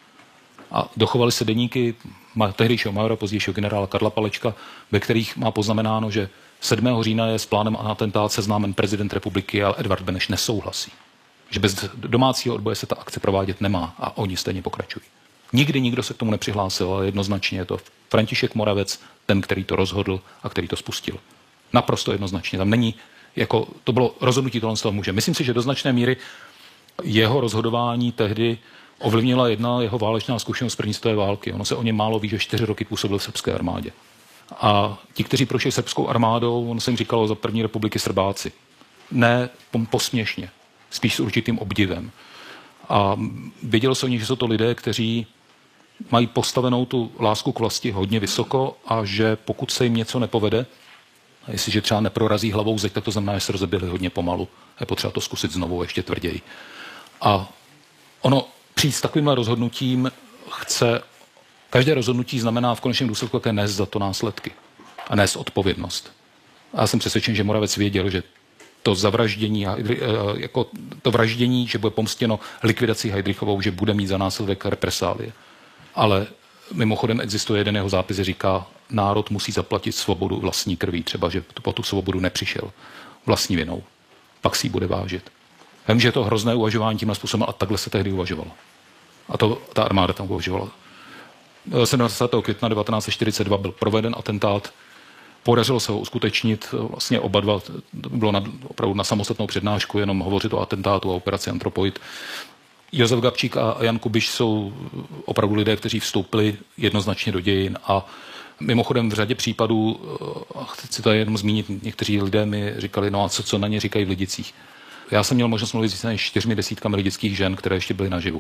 Speaker 1: A dochovali se deníky tehdejšího majora, pozdějšího generála Karla Palečka, ve kterých má poznamenáno, že sedmého října je s plánem atentát seznámen prezident republiky, ale Edvard Beneš nesouhlasí. Že bez domácího odboje se ta akce provádět nemá a oni stejně pokračují. Nikdy nikdo se k tomu nepřihlásil, ale jednoznačně je to František Moravec, ten, který to rozhodl a který to spustil. Naprosto jednoznačně. Tam není, jako to bylo rozhodnutí tohle z toho muže. Myslím si, že do značné míry jeho rozhodování tehdy ovlivnila jedna jeho válečná zkušenost z první světové války. Ono se o něm málo ví, že čtyři roky působil v srbské armádě. A ti, kteří prošli srbskou armádou, ono se jim říkalo za první republiky Srbáci. Ne posměšně, spíš s určitým obdivem. A vědělo se o nich, že jsou to lidé, kteří mají postavenou tu lásku k vlasti hodně vysoko a že pokud se jim něco nepovede, a jestliže třeba neprorazí hlavou zeď, tak to znamená, že se rozeběhli hodně pomalu. Je potřeba to zkusit znovu ještě tvrději. A ono přijít s takovýmhle rozhodnutím chce, každé rozhodnutí znamená v konečném důsledku také nést za to následky a nést odpovědnost. A já jsem přesvědčen, že Moravec věděl, že to zavraždění, jako to vraždění, že bude pomstěno likvidací Heydrichovou, že bude mít za následek represálie. Ale mimochodem existuje jeden jeho zápis, říká, národ musí zaplatit svobodu vlastní krví, třeba, že po tu svobodu nepřišel vlastní vinou. Pak si ji bude vážit. Vím, že je to hrozné uvažování tímhle způsobem, a takhle se tehdy uvažovalo. A to ta armáda tam uvažovala. sedmnáctého května devatenáct set čtyřicet dva byl proveden atentát. Podařilo se ho uskutečnit, vlastně oba dva, to bylo na, opravdu na samostatnou přednášku, jenom hovořit o atentátu a operaci Antropoid. Josef Gabčík a Jan Kubiš jsou opravdu lidé, kteří vstoupili jednoznačně do dějin a mimochodem v řadě případů, chci si to jenom zmínit, někteří lidé mi říkali, no a co, co na ně říkají v Lidicích. Já jsem měl možnost mluvit s čtyřmi desítkami lidických žen, které ještě byly naživu.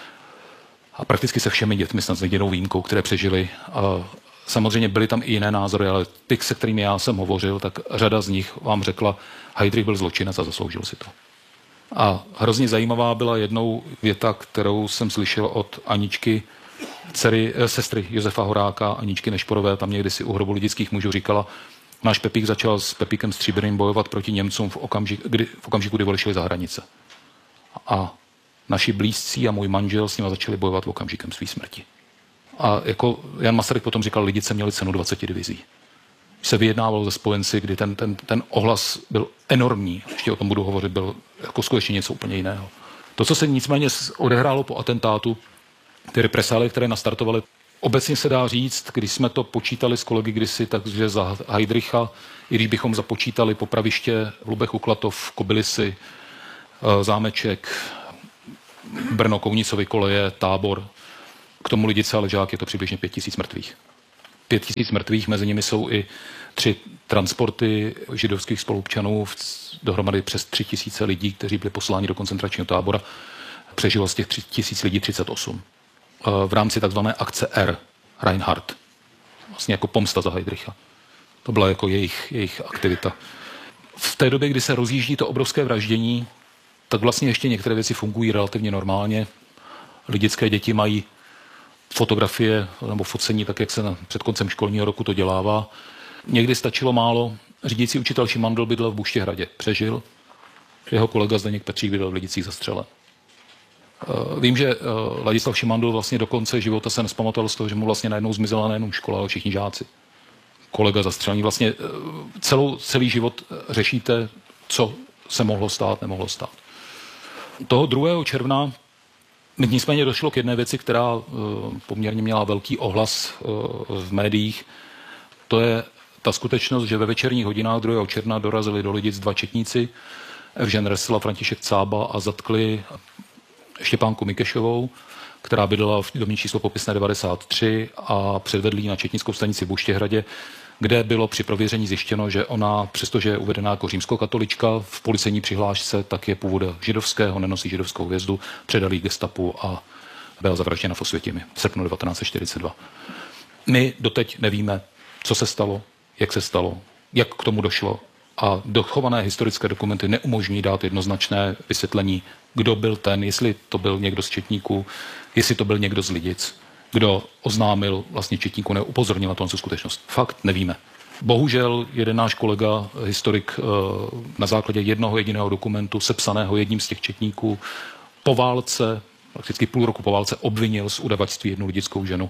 Speaker 1: A prakticky se všemi dětmi, snad s jedinou výjimkou, které přežily. A samozřejmě byly tam i jiné názory, ale ty, se kterými já jsem hovořil, tak řada z nich vám řekla, Heydrich byl zločinec a zasloužil si to. A hrozně zajímavá byla jednou věta, kterou jsem slyšel od Aničky, dcery, sestry Josefa Horáka, Aničky Nešporové, tam někdy si u hrobu lidických mužů říkala, náš Pepík začal s Pepíkem Stříbrným bojovat proti Němcům v, okamžik, kdy, v okamžiku, kdy vyšli za hranice. A naši blízcí a můj manžel s nimi začali bojovat v okamžikem své smrti. A jako Jan Masaryk potom říkal, Lidice měli cenu dvacet divizí. Když se vyjednávalo ze spojenci, kdy ten, ten, ten ohlas byl enormní, ještě o tom budu hovořit, byl jako skutečně něco úplně jiného. To, co se nicméně odehrálo po atentátu, ty represálie, které nastartovaly. Obecně se dá říct, když jsme to počítali s kolegy kdysi, takže za Heydricha, i když bychom započítali popraviště v Lubech u Klatov, Kobylisy, Zámeček, Brno, Kounicovy koleje, Tábor, k tomu Lidice a Ležák je to přibližně pět tisíc mrtvých. Pět tisíc mrtvých, mezi nimi jsou i tři transporty židovských spoluobčanů, dohromady přes tři tisíce lidí, kteří byli posláni do koncentračního tábora. Přežilo z těch tři tisíc lidí třicet osm. V rámci takzvané akce R, Reinhardt. Vlastně jako pomsta za Heydricha. To byla jako jejich, jejich aktivita. V té době, kdy se rozjíždí to obrovské vraždění, tak vlastně ještě některé věci fungují relativně normálně. Lidické děti mají fotografie nebo focení, tak jak se na, před koncem školního roku to dělává. Někdy stačilo málo. Řídící učitel Šimandl bydlel v Buštěhradě. Přežil. Jeho kolega Zdeněk Petřík bydlel v Lidicích zastřelen. Vím, že Ladislav Šimandl vlastně do konce života se nespamatoval z toho, že mu vlastně najednou zmizela nejenom škola, ale všichni žáci. Kolega zastřelený. Vlastně celou, celý život řešíte, co se mohlo stát, nemohlo stát. Toho druhého června nicméně došlo k jedné věci, která poměrně měla velký ohlas v médiích. To je ta skutečnost, že ve večerních hodinách druhého června dorazili do Lidic dva četníci, Evžen Resl a František Cába, a zatkli Štěpánku Mikešovou, která bydlela v domě číslo popisné devadesát tři, a předvedli ji na četnickou stanici v Buštěhradě, kde bylo při prověření zjištěno, že ona, přestože je uvedená jako římskokatolička v policejní přihlášce, tak je původa židovského, nenosí židovskou hvězdu, předali gestapu a byla zavražděna v Osvětimi v srpnu devatenáct set čtyřicet dva. My doteď nevíme, co se stalo, jak se stalo, jak k tomu došlo, a dochované historické dokumenty neumožní dát jednoznačné vysvětlení, kdo byl ten, jestli to byl někdo z četníků, jestli to byl někdo z Lidic, kdo oznámil vlastně četníku, neupozornil na to skutečnost. Fakt nevíme. Bohužel jeden náš kolega, historik, na základě jednoho jediného dokumentu, sepsaného jedním z těch četníků, po válce, prakticky půl roku po válce, obvinil z udavačství jednu lidickou ženu.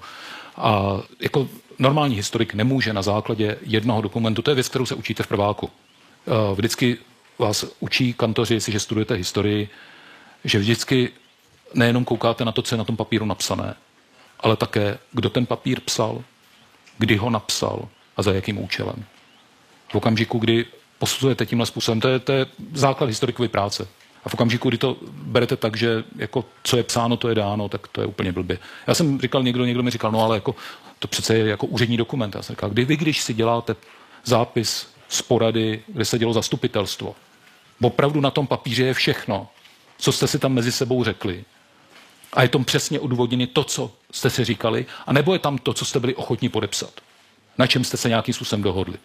Speaker 1: A jako normální historik nemůže na základě jednoho dokumentu, to je věc, kterou se učíte v prváku. Vždycky vás učí kantoři, jestliže studujete historii, že vždycky nejenom koukáte na to, co je na tom papíru napsané, ale také, kdo ten papír psal, kdy ho napsal a za jakým účelem. V okamžiku, kdy posuzujete tímhle způsobem, to je, to je základ historikové práce. A v okamžiku, kdy to berete tak, že jako co je psáno, to je dáno, tak to je úplně blbě. Já jsem říkal, někdo, někdo mi říkal, no ale jako, to přece je jako úřední dokument. Já jsem říkal, kdy vy, když si děláte zápis z porady, kde se dělo zastupitelstvo, opravdu na tom papíře je všechno, co jste si tam mezi sebou řekli. A je tom přesně odůvodněno to, co jste si říkali, a nebo je tam to, co jste byli ochotní podepsat. Na čem jste se nějakým způsobem dohodli.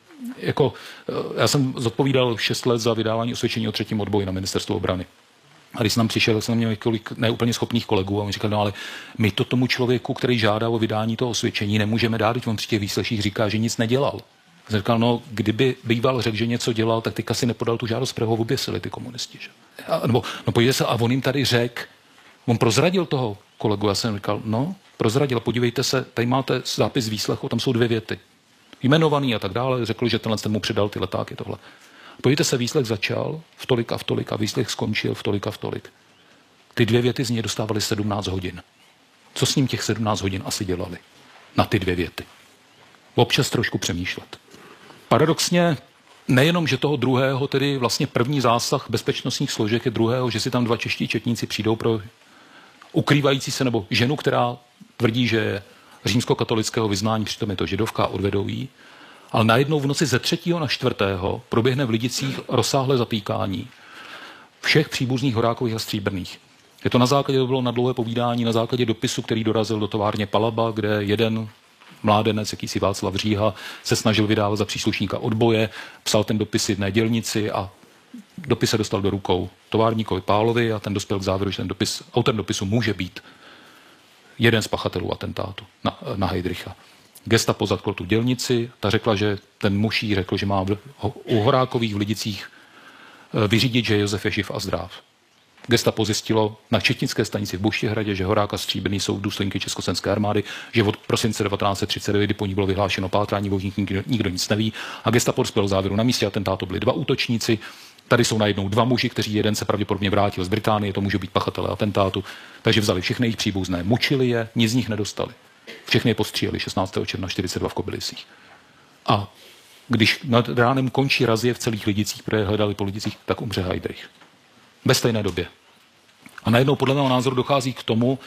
Speaker 1: Jako, já jsem zodpovídal šest let za vydávání osvědčení o třetím odboji na ministerstvu obrany. A když jsem tam přišel, tak jsem měl několik neúplně schopných kolegů a oni říkali, no ale my to tomu člověku, který žádá o vydání toho osvědčení, nemůžeme dát, když on při těch výsleších říká, že nic nedělal. Jsem říkal, no kdyby býval řekl, že něco dělal, tak teďka si nepodal tu žádost, protože ho oběsili ty komunisti. Že? A, nebo, no podívejte se, a on jim tady řekl, on prozradil toho kolegu, já jsem říkal, no prozradil, podívejte se, tady máte zápis výslechu, tam jsou dvě věty. Jmenovaný a tak dále, řekl, že tenhle ten mu předal ty letáky, tohle. Podívejte se, výslech začal v tolik a v tolik a výslech skončil v tolik a v tolik. Ty dvě věty z něj dostávaly sedmnáct hodin. Co s ním těch sedmnáct hodin asi dělali? Na ty dvě věty. Občas trošku přemýšlet. Paradoxně, nejenom, že toho druhého, tedy vlastně první zásah bezpečnostních složek je druhého, že si tam dva čeští četníci přijdou pro ukrývající se, nebo ženu, která tvrdí, že je římskokatolického vyznání, přitom je to židovka, a odvedou jí. Ale najednou v noci ze třetího na čtvrtého proběhne v Lidicích rozsáhlé zatýkání všech příbuzných Horákových a Stříbrných. Je to na základě, to bylo na dlouhé povídání, na základě dopisu, který dorazil do továrně Palaba, kde jeden mládenec, jakýsi Václav Říha, se snažil vydávat za příslušníka odboje, psal ten dopis jedné dělnici a dopis se dostal do rukou továrníkovi Pálovi a ten dospěl k závěru, že ten dopis, autor dopisu může být jeden z pachatelů atentátu na, na Heydricha. Gestapo zatklo tu dělnici, ta řekla, že ten muž jí řekl, že má v, u Horákových v Lidicích vyřídit, že Josef je živ a zdrav. Gestapo zjistilo na četnické stanici v Buštěhradě, že Horák a Stříbrný jsou důstojníky Československé armády, že od prosince devatenáct set třicet devět, kdy po ní bylo vyhlášeno pátrání, o nich nikdo, nikdo nic neví. A Gestapo dospělo k závěru, na místě atentátu byli dva útočníci, Tady jsou najednou dva muži, kteří jeden se pravděpodobně vrátil z Británie, to může být pachatelé atentátu, takže vzali všechny jejich příbuzné, mučili je, nic z nich nedostali. Všechny je postříleli šestnáctého června čtyřicet dva v Kobylisích. A když nad ránem končí razie v celých Lidicích, které hledali po Lidicích, tak umře Heydrich. Ve stejné době. A najednou podle mého názoru dochází k tomu,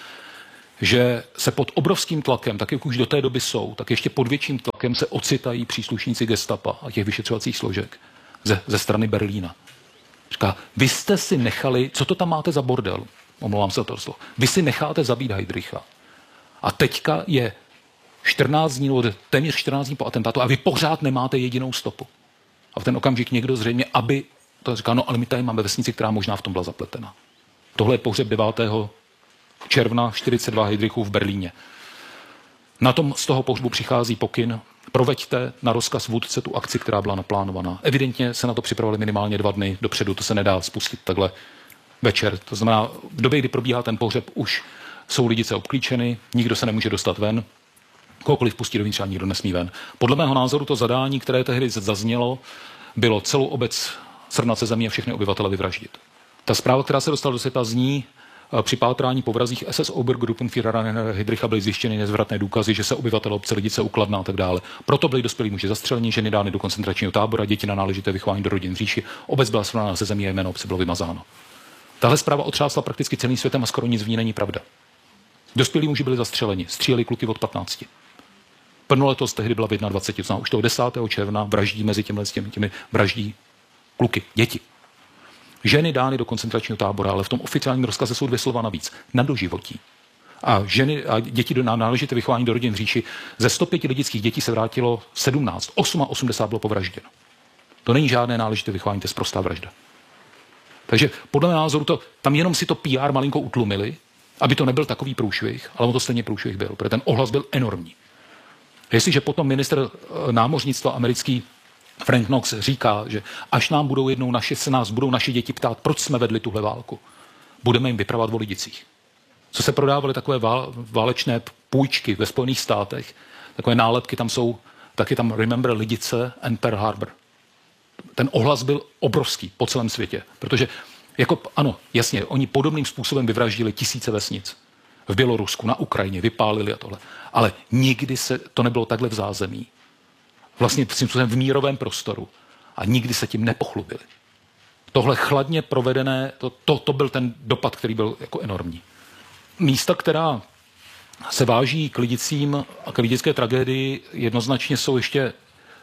Speaker 1: že se pod obrovským tlakem, tak jak už do té doby jsou, tak ještě pod větším tlakem se ocitají příslušníci gestapa a těch vyšetřovacích složek ze, ze strany Berlína. Říká, vy jste si nechali, co to tam máte za bordel? Omlouvám se to slovo. Vy si necháte zabít Heydricha. A teďka je čtrnáct dní, nebo téměř čtrnáct dní po atentátu a vy pořád nemáte jedinou stopu. A v ten okamžik někdo zřejmě, aby to říká, no ale my tady máme vesnici, která možná v tom byla zapletena. Tohle je pohřeb devátého června čtyřicet dva Heydrichů v Berlíně. Na tom z toho pohřbu přichází pokyn, proveďte na rozkaz vůdce tu akci, která byla naplánovaná. Evidentně se na to připravili minimálně dva dny dopředu, to se nedá spustit takhle večer. To znamená, v době, kdy probíhá ten pohřeb, už jsou Lidice obklíčeny, nikdo se nemůže dostat ven, kohokoliv pustí dovnitř a nikdo nesmí ven. Podle mého názoru to zadání, které tehdy zaznělo, bylo celou obec srovnat se zemí a všechny obyvatele vyvraždit. Ta zpráva, která se dostala do světa, zní, při pátrání po vrazích S S Obergruppenführera Heydricha byly zjištěny nezvratné důkazy, že se obyvatele obce Lidice ukladná a tak dále. Proto byli dospělí muži zastřeleni, ženy dány do koncentračního tábora, děti na náležité vychování do rodin v říši, obec byla srovnána se zemí a jméno obce bylo vymazáno. Tahle zpráva otřásla prakticky celým světem a skoro nic v ní není pravda. Dospělí muži byli zastřeleni, stříleli kluky od patnácti. Plnoletost tehdy byla v dvaceti jedna, už toho desátého června vraždí mezi těmi, těmi, těmi vraždí kluky, děti. Ženy dány do koncentračního tábora, ale v tom oficiálním rozkaze jsou dvě slova navíc. Na doživotí. A ženy a děti do náležité vychování do rodin v říši. Ze sto pěti lidických dětí se vrátilo sedmnáct, osmdesát osm bylo povražděno. To není žádné náležité vychování, to je sprostá vražda. Takže podle mého názoru to, tam jenom si to P R malinko utlumili, aby to nebyl takový průšvih, ale on to stejně průšvih byl, protože ten ohlas byl enormní. Jestliže potom ministr námořnictva americký Frank Knox říká, že až nám budou jednou naši, se nás budou naši děti ptát, proč jsme vedli tuhle válku, budeme jim vypravovat o Lidicích. Co se prodávaly takové válečné půjčky ve Spojených státech, takové nálepky tam jsou, taky tam Remember Lidice and Pearl Harbor. Ten ohlas byl obrovský po celém světě, protože jako, ano, jasně, oni podobným způsobem vyvraždili tisíce vesnic. V Bělorusku, na Ukrajině, vypálili a tohle. Ale nikdy se to nebylo takhle v zázemí. Vlastně v mírovém prostoru. A nikdy se tím nepochlubili. Tohle chladně provedené, to, to, to byl ten dopad, který byl jako enormní. Místa, která se váží k Lidicím a k lidické tragédii, jednoznačně jsou ještě,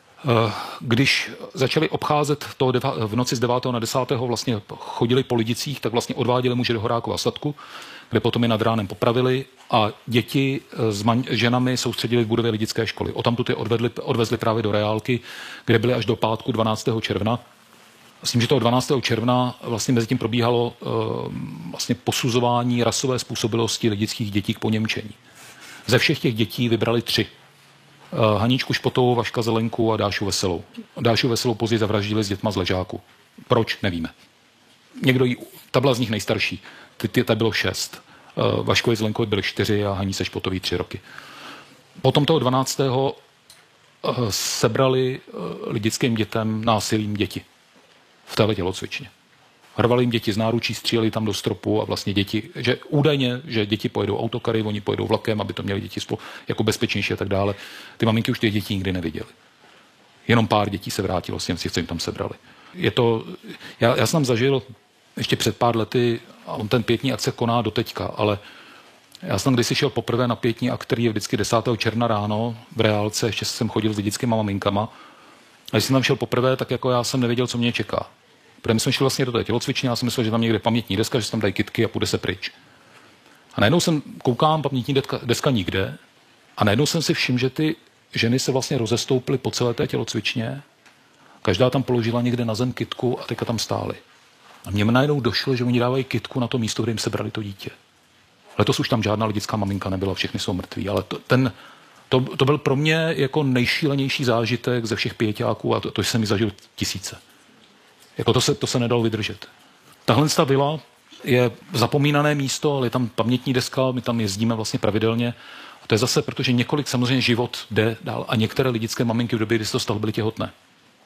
Speaker 1: když začali obcházet to v noci z devátého na desátého vlastně chodili po Lidicích, tak vlastně odváděli muže do Horákova statku, kde potom je nad ránem popravili a děti s man- ženami soustředili v budově lidické školy. O tamtud je odvedli, odvezli právě do Reálky, kde byli až do pátku dvanáctého června. S tím, že toho dvanáctého června vlastně mezi tím probíhalo uh, vlastně posuzování rasové způsobilosti lidických dětí k poněmčení. Ze všech těch dětí vybrali tři. Uh, Haničku Špotovou, Vaška Zelenku a Dášu Veselou. Dášu Veselou později zavraždili s dětma z Ležáku. Proč? Nevíme. Někdo jí, ta byla z nich nejstarší. Ty, ty, ta bylo šest. Uh, Vaškovi Zelenkovi byly čtyři a Haníce Špotový tři roky. Potom toho dvanáctého Uh, sebrali uh, lidickým dětem násilím děti v téhle tělocvičně. Hrvali jim děti z náručí, stříleli tam do stropu a vlastně děti, že údajně, že děti pojedou autokary, oni pojedou vlakem, aby to měli děti spolu jako bezpečnější a tak dále. Ty maminky už těch dětí nikdy neviděly. Jenom pár dětí se vrátilo s těm, co jim tam sebrali. Je to, já, já jsem zažil ještě před pár lety, a on ten pietní akce koná doteďka, ale já jsem když šel poprvé na pietní akt, který je vždycky desátého června ráno v Reálce, ještě jsem chodil s lidickýma maminkama. A když jsem tam šel poprvé, tak jako já jsem nevěděl, co mě čeká. Protože my jsme šli vlastně do té tělocvičny, já jsem myslel, že tam někde pamětní deska, že se tam dají kytky a půjde se pryč. A najednou jsem koukám, pamětní deska, deska nikde, a najednou jsem si všiml, že ty ženy se vlastně rozestoupily po celé té tělocvičně. Každá tam položila někde na zem kytku a teďka tam stály. A mně najednou došlo, že oni dávají kytku na to místo, kde jim sebrali to dítě. Letos už tam žádná lidická maminka nebyla, všechny jsou mrtví, ale to, ten, to, to byl pro mě jako nejšílenější zážitek ze všech pěťáků a to, to jsem mi zažil tisíce. Jako to se, to se nedalo vydržet. Tahle ta vila je zapomínané místo, ale je tam pamětní deska, my tam jezdíme vlastně pravidelně. A to je zase, protože několik samozřejmě život jde dál a některé lidické maminky v době, kdy se to stalo, byly těhotné.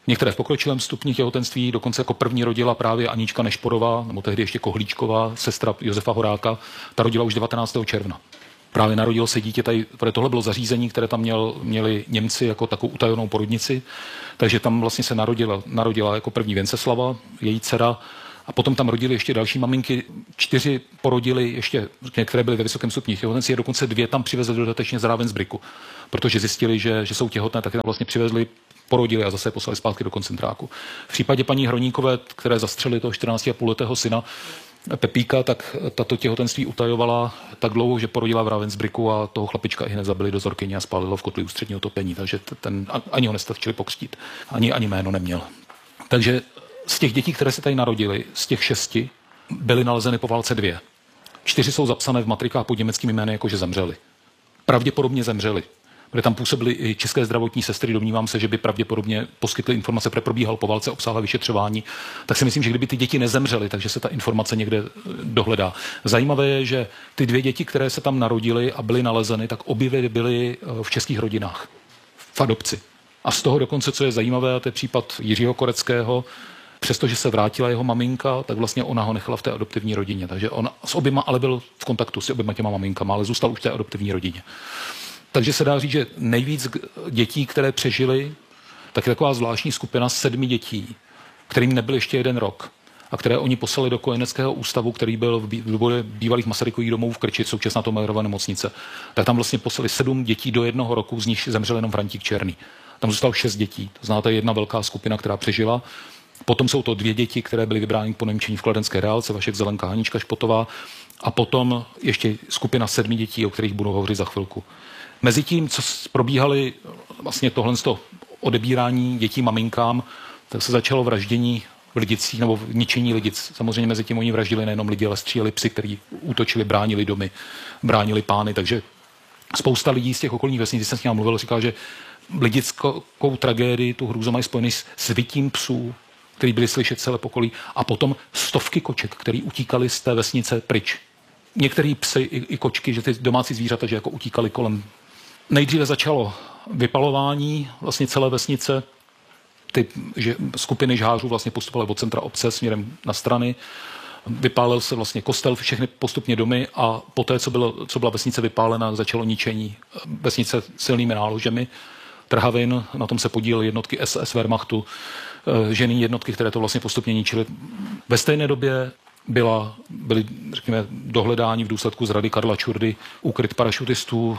Speaker 1: Některé v pokročilém stupni těhotenství, dokonce jako první rodila právě Anička Nešporová, nebo tehdy ještě Kohlíčková, sestra Josefa Horáka, ta rodila už devatenáctého června. Právě narodilo se dítě tady, protože tohle bylo zařízení, které tam měl, měli Němci jako takovou utajenou porodnici, takže tam vlastně se narodila, narodila jako první Venceslava, její dcera, a potom tam rodili ještě další maminky, čtyři porodili ještě, které byly ve vysokém stupni těhotenství, a dokonce dvě tam přivezli dodatečně z Ravensbrücku, protože zjistili, že, že jsou těhotné, tak je tam vlastně přivezli, porodili a zase je poslali zpátky do koncentráku. V případě paní Hroníkové, které zastřelili toho čtrnáctiletého syna Pepíka, tak tato těhotenství utajovala tak dlouho, že porodila v Ravensbrücku a toho chlapička i hned zabili do zorkyně a spálilo v kotli ústředního topení, takže ten, ani ho nestačili pokřtít, ani, ani jméno neměl. Takže z těch dětí, které se tady narodily, z těch šesti, byly nalezeny po válce dvě. Čtyři jsou zapsané v matrikách pod německými jmény, jakože zemřeli. Pravděpodobně zemřeli. Protože tam působily i české zdravotní sestry, domnívám se, že by pravděpodobně poskytly informace, protože probíhalo po válce obsáhlé vyšetřování, tak si myslím, že kdyby ty děti nezemřely, takže se ta informace někde dohledá. Zajímavé je, že ty dvě děti, které se tam narodily a byly nalezeny, tak obě byly v českých rodinách, v adopci. A z toho dokonce, co je zajímavé, to je případ Jiřího Koreckého, přestože se vrátila jeho maminka, tak vlastně ona ho nechala v té adoptivní rodině. Takže on s oběma ale byl v kontaktu s oběma těma maminkama, ale zůstal už v té adoptivní rodině. Takže se dá říct, že nejvíc dětí, které přežily, tak je taková zvláštní skupina sedmi dětí, kterým nebyl ještě jeden rok a které oni poslali do kojeneckého ústavu, který byl v bývalých Masarykových domovů v Krči, současná Tomajerova nemocnice. Tak tam vlastně poslali sedm dětí do jednoho roku, z nich zemřel jenom Frantík Černý. Tam zůstalo šest dětí, to znamená, to je jedna velká skupina, která přežila. Potom jsou to dvě děti, které byly vybrány po nemčení v kladenské reálce, Vašek Zelenka, Hanička Špotová, a potom ještě skupina sedmi dětí, o kterých budu hovořit za chvilku. Mezitím, co probíhaly vlastně tohle odebírání dětí maminkám, tak se začalo vraždění v Lidicích nebo v ničení Lidic. Samozřejmě mezi tím oni vraždili nejenom lidi, ale stříleli psy, kteří útočili, bránili domy, bránili pány, takže spousta lidí z těch okolních vesnic, když jsem s ním mluvil, říkal, že lidickou tragédii, tu hrůzu mají spojený s svitím psů, který byli slyšet celé pokolí, a potom stovky koček, který utíkali z té vesnice pryč. Některý psy i, i kočky, že ty domácí zvířata, že jako utíkali kolem. Nejdříve začalo vypalování vlastně celé vesnice. Ty že skupiny žhářů vlastně postupovaly od centra obce směrem na strany. Vypálil se vlastně kostel, všechny postupně domy, a poté, co, bylo, co byla vesnice vypálena, začalo ničení vesnice silnými náložemi trhavin. Na tom se podílely jednotky S S Wehrmachtu, ženní jednotky, které to vlastně postupně ničily. Ve stejné době byla, byly, řekněme, dohledání v důsledku zrady Karla Čurdy úkryt parašutistů,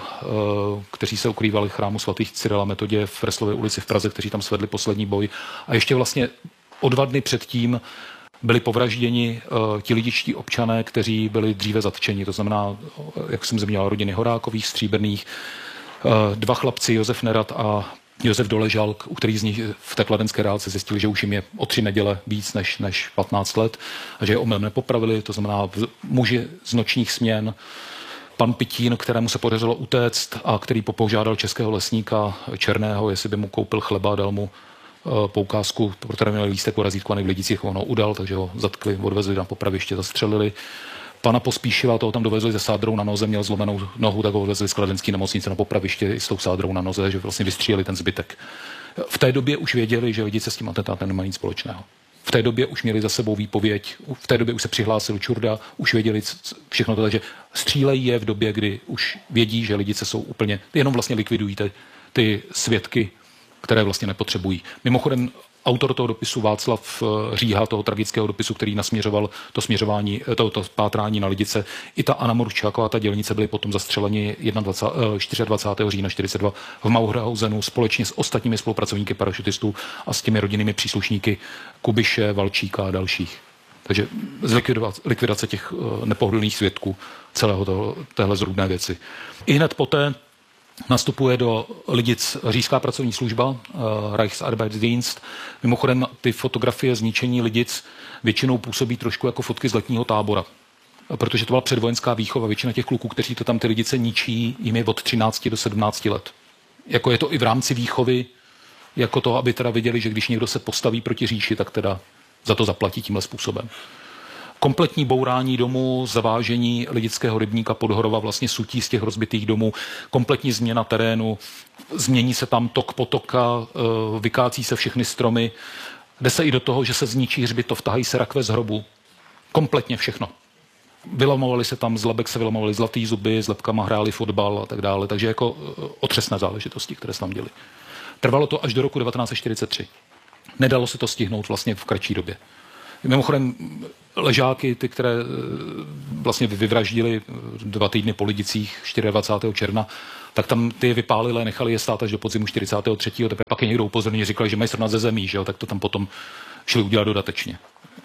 Speaker 1: kteří se ukrývali v chrámu svatých Cyrila Metodě v Freslově ulici v Praze, kteří tam svedli poslední boj. A ještě vlastně o dva dny předtím byli povražděni uh, ti lidičtí občané, kteří byli dříve zatčeni. To znamená, jak jsem zmínil, rodiny Horákových, Stříbrných, uh, dva chlapci, Josef Nerad a Josef Doležalk, u kterých z nich v té kladenské reálce zjistili, že už jim je o tři neděle víc než, než patnáct let a že je omylem nepopravili, to znamená muži z nočních směn, pan Pitín, kterému se podařilo utéct a který popožádal českého lesníka Černého, jestli by mu koupil chleba, dal mu poukázku, protože měl lístek porazítkovaný v Lidicích, on ho udal, takže ho zatkli, odvezli na popraviště, zastřelili. Pana Pospíšila, toho tam dovezli ze sádrou na noze, měl zlomenou nohu, tak ho odvezli z kladenské nemocnice na popraviště i s tou sádrou na noze, že vlastně vystříleli ten zbytek. V té době už věděli, že Lidice s tím atentátem nemají nic společného. V té době už měli za sebou výpověď, v té době už se přihlásil Čurda, už věděli všechno to, takže střílejí je v době, kdy už vědí, že Lidice jsou úplně, jenom vlastně likvidují ty, ty svědky, které vlastně nepotřebují. Mimochodem, autor toho dopisu Václav Říha, toho tragického dopisu, který nasměřoval to směřování, to, to pátrání na Lidice, i ta Anna Murčáková, ta dělnice, byly potom zastřeleni dvacátého čtyřiadvacátého října čtyřicet dva v Mauerhausenu společně s ostatními spolupracovníky parašutistů a s těmi rodinnými příslušníky Kubiše, Valčíka a dalších. Takže likvidace těch nepohodlných svědků celého toho, téhle zrůdné věci. I hned poté nastupuje do Lidic říšská pracovní služba, uh, Reichsarbeitsdienst. Mimochodem ty fotografie zničení Lidic většinou působí trošku jako fotky z letního tábora, protože to byla předvojenská výchova. Většina těch kluků, kteří to tam ty Lidice ničí, jim je od třinácti do sedmnácti let. Jako je to i v rámci výchovy, jako to, aby teda viděli, že když někdo se postaví proti říši, tak teda za to zaplatí tímhle způsobem. kompletní bourání domů, zavážení lidického rybníka Podhorova, vlastně sutí z těch rozbitých domů, kompletní změna terénu, změní se tam tok potoka, vykácí se všechny stromy, jde se i do toho, že se zničí hřbitov, tahají se rakve z hrobu. Kompletně všechno. Vylomovali se tam z lebek, se vylomovali zlatý zuby, s lebkama hráli fotbal a tak dále, takže jako otřesné záležitosti, které se tam děly. Trvalo to až do roku devatenáct set čtyřicet tři. Nedalo se to stihnout vlastně v kratší době. Mimochodem ležáky, ty, které vlastně vyvraždili dva týdny po Lidicích dvacátého čtvrtého června, tak tam ty je vypálili, nechali je stát až do podzimu čtyřicátého třetího Teprve pak je někdo upozornil, říkali, že mají srovnat ze zemí, že jo? Tak to tam potom šli udělat dodatečně.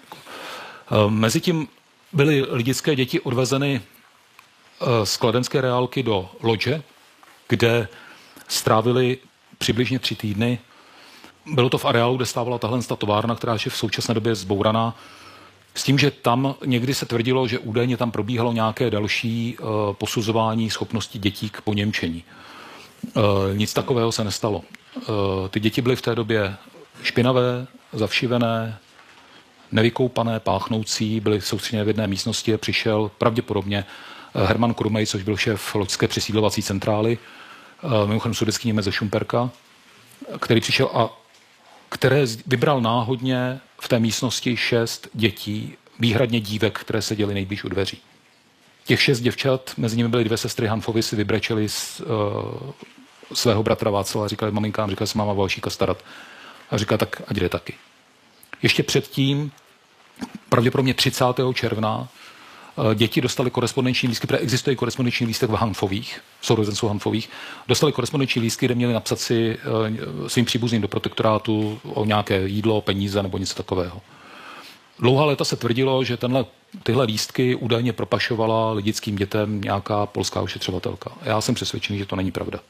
Speaker 1: Mezitím byly lidické děti odvezeny z kladenské reálky do Lodže, kde strávili přibližně tři týdny. Bylo to v areálu, kde stávala tahle továrna, která je v současné době zbouraná. S tím, že tam někdy se tvrdilo, že údajně tam probíhalo nějaké další uh, posuzování schopnosti dětí k poněmčení. Uh, nic takového se nestalo. Uh, ty děti byly v té době špinavé, zavšivené, nevykoupané, páchnoucí, byly soustředěné v jedné místnosti, přišel pravděpodobně Herman Krumej, což byl šéf loďské přesídlovací centrály, mimochodem sudetský Němec ze Šumperka, který přišel a které vybral náhodně v té místnosti šest dětí, výhradně dívek, které seděly nejblíž u dveří. Těch šest děvčat, mezi nimi byly dvě sestry Hanfovy, si vybrečeli z, uh, svého bratra Václava a říkali maminkám, říkali se máma Valšíka starat. A říkala, tak ať jde taky. Ještě předtím, pravděpodobně třicátého června, děti dostali korespondenční lístky, protože existuje korespondenční lístek v Hanfových, sourozenců Hanfových, dostali korespondenční lístky, kde měli napsat si svým příbuzným do protektorátu o nějaké jídlo, peníze nebo něco takového. Dlouhá léta se tvrdilo, že tenhle, tyhle lístky údajně propašovala lidickým dětem nějaká polská ošetřovatelka. Já jsem přesvědčený, že to není pravda.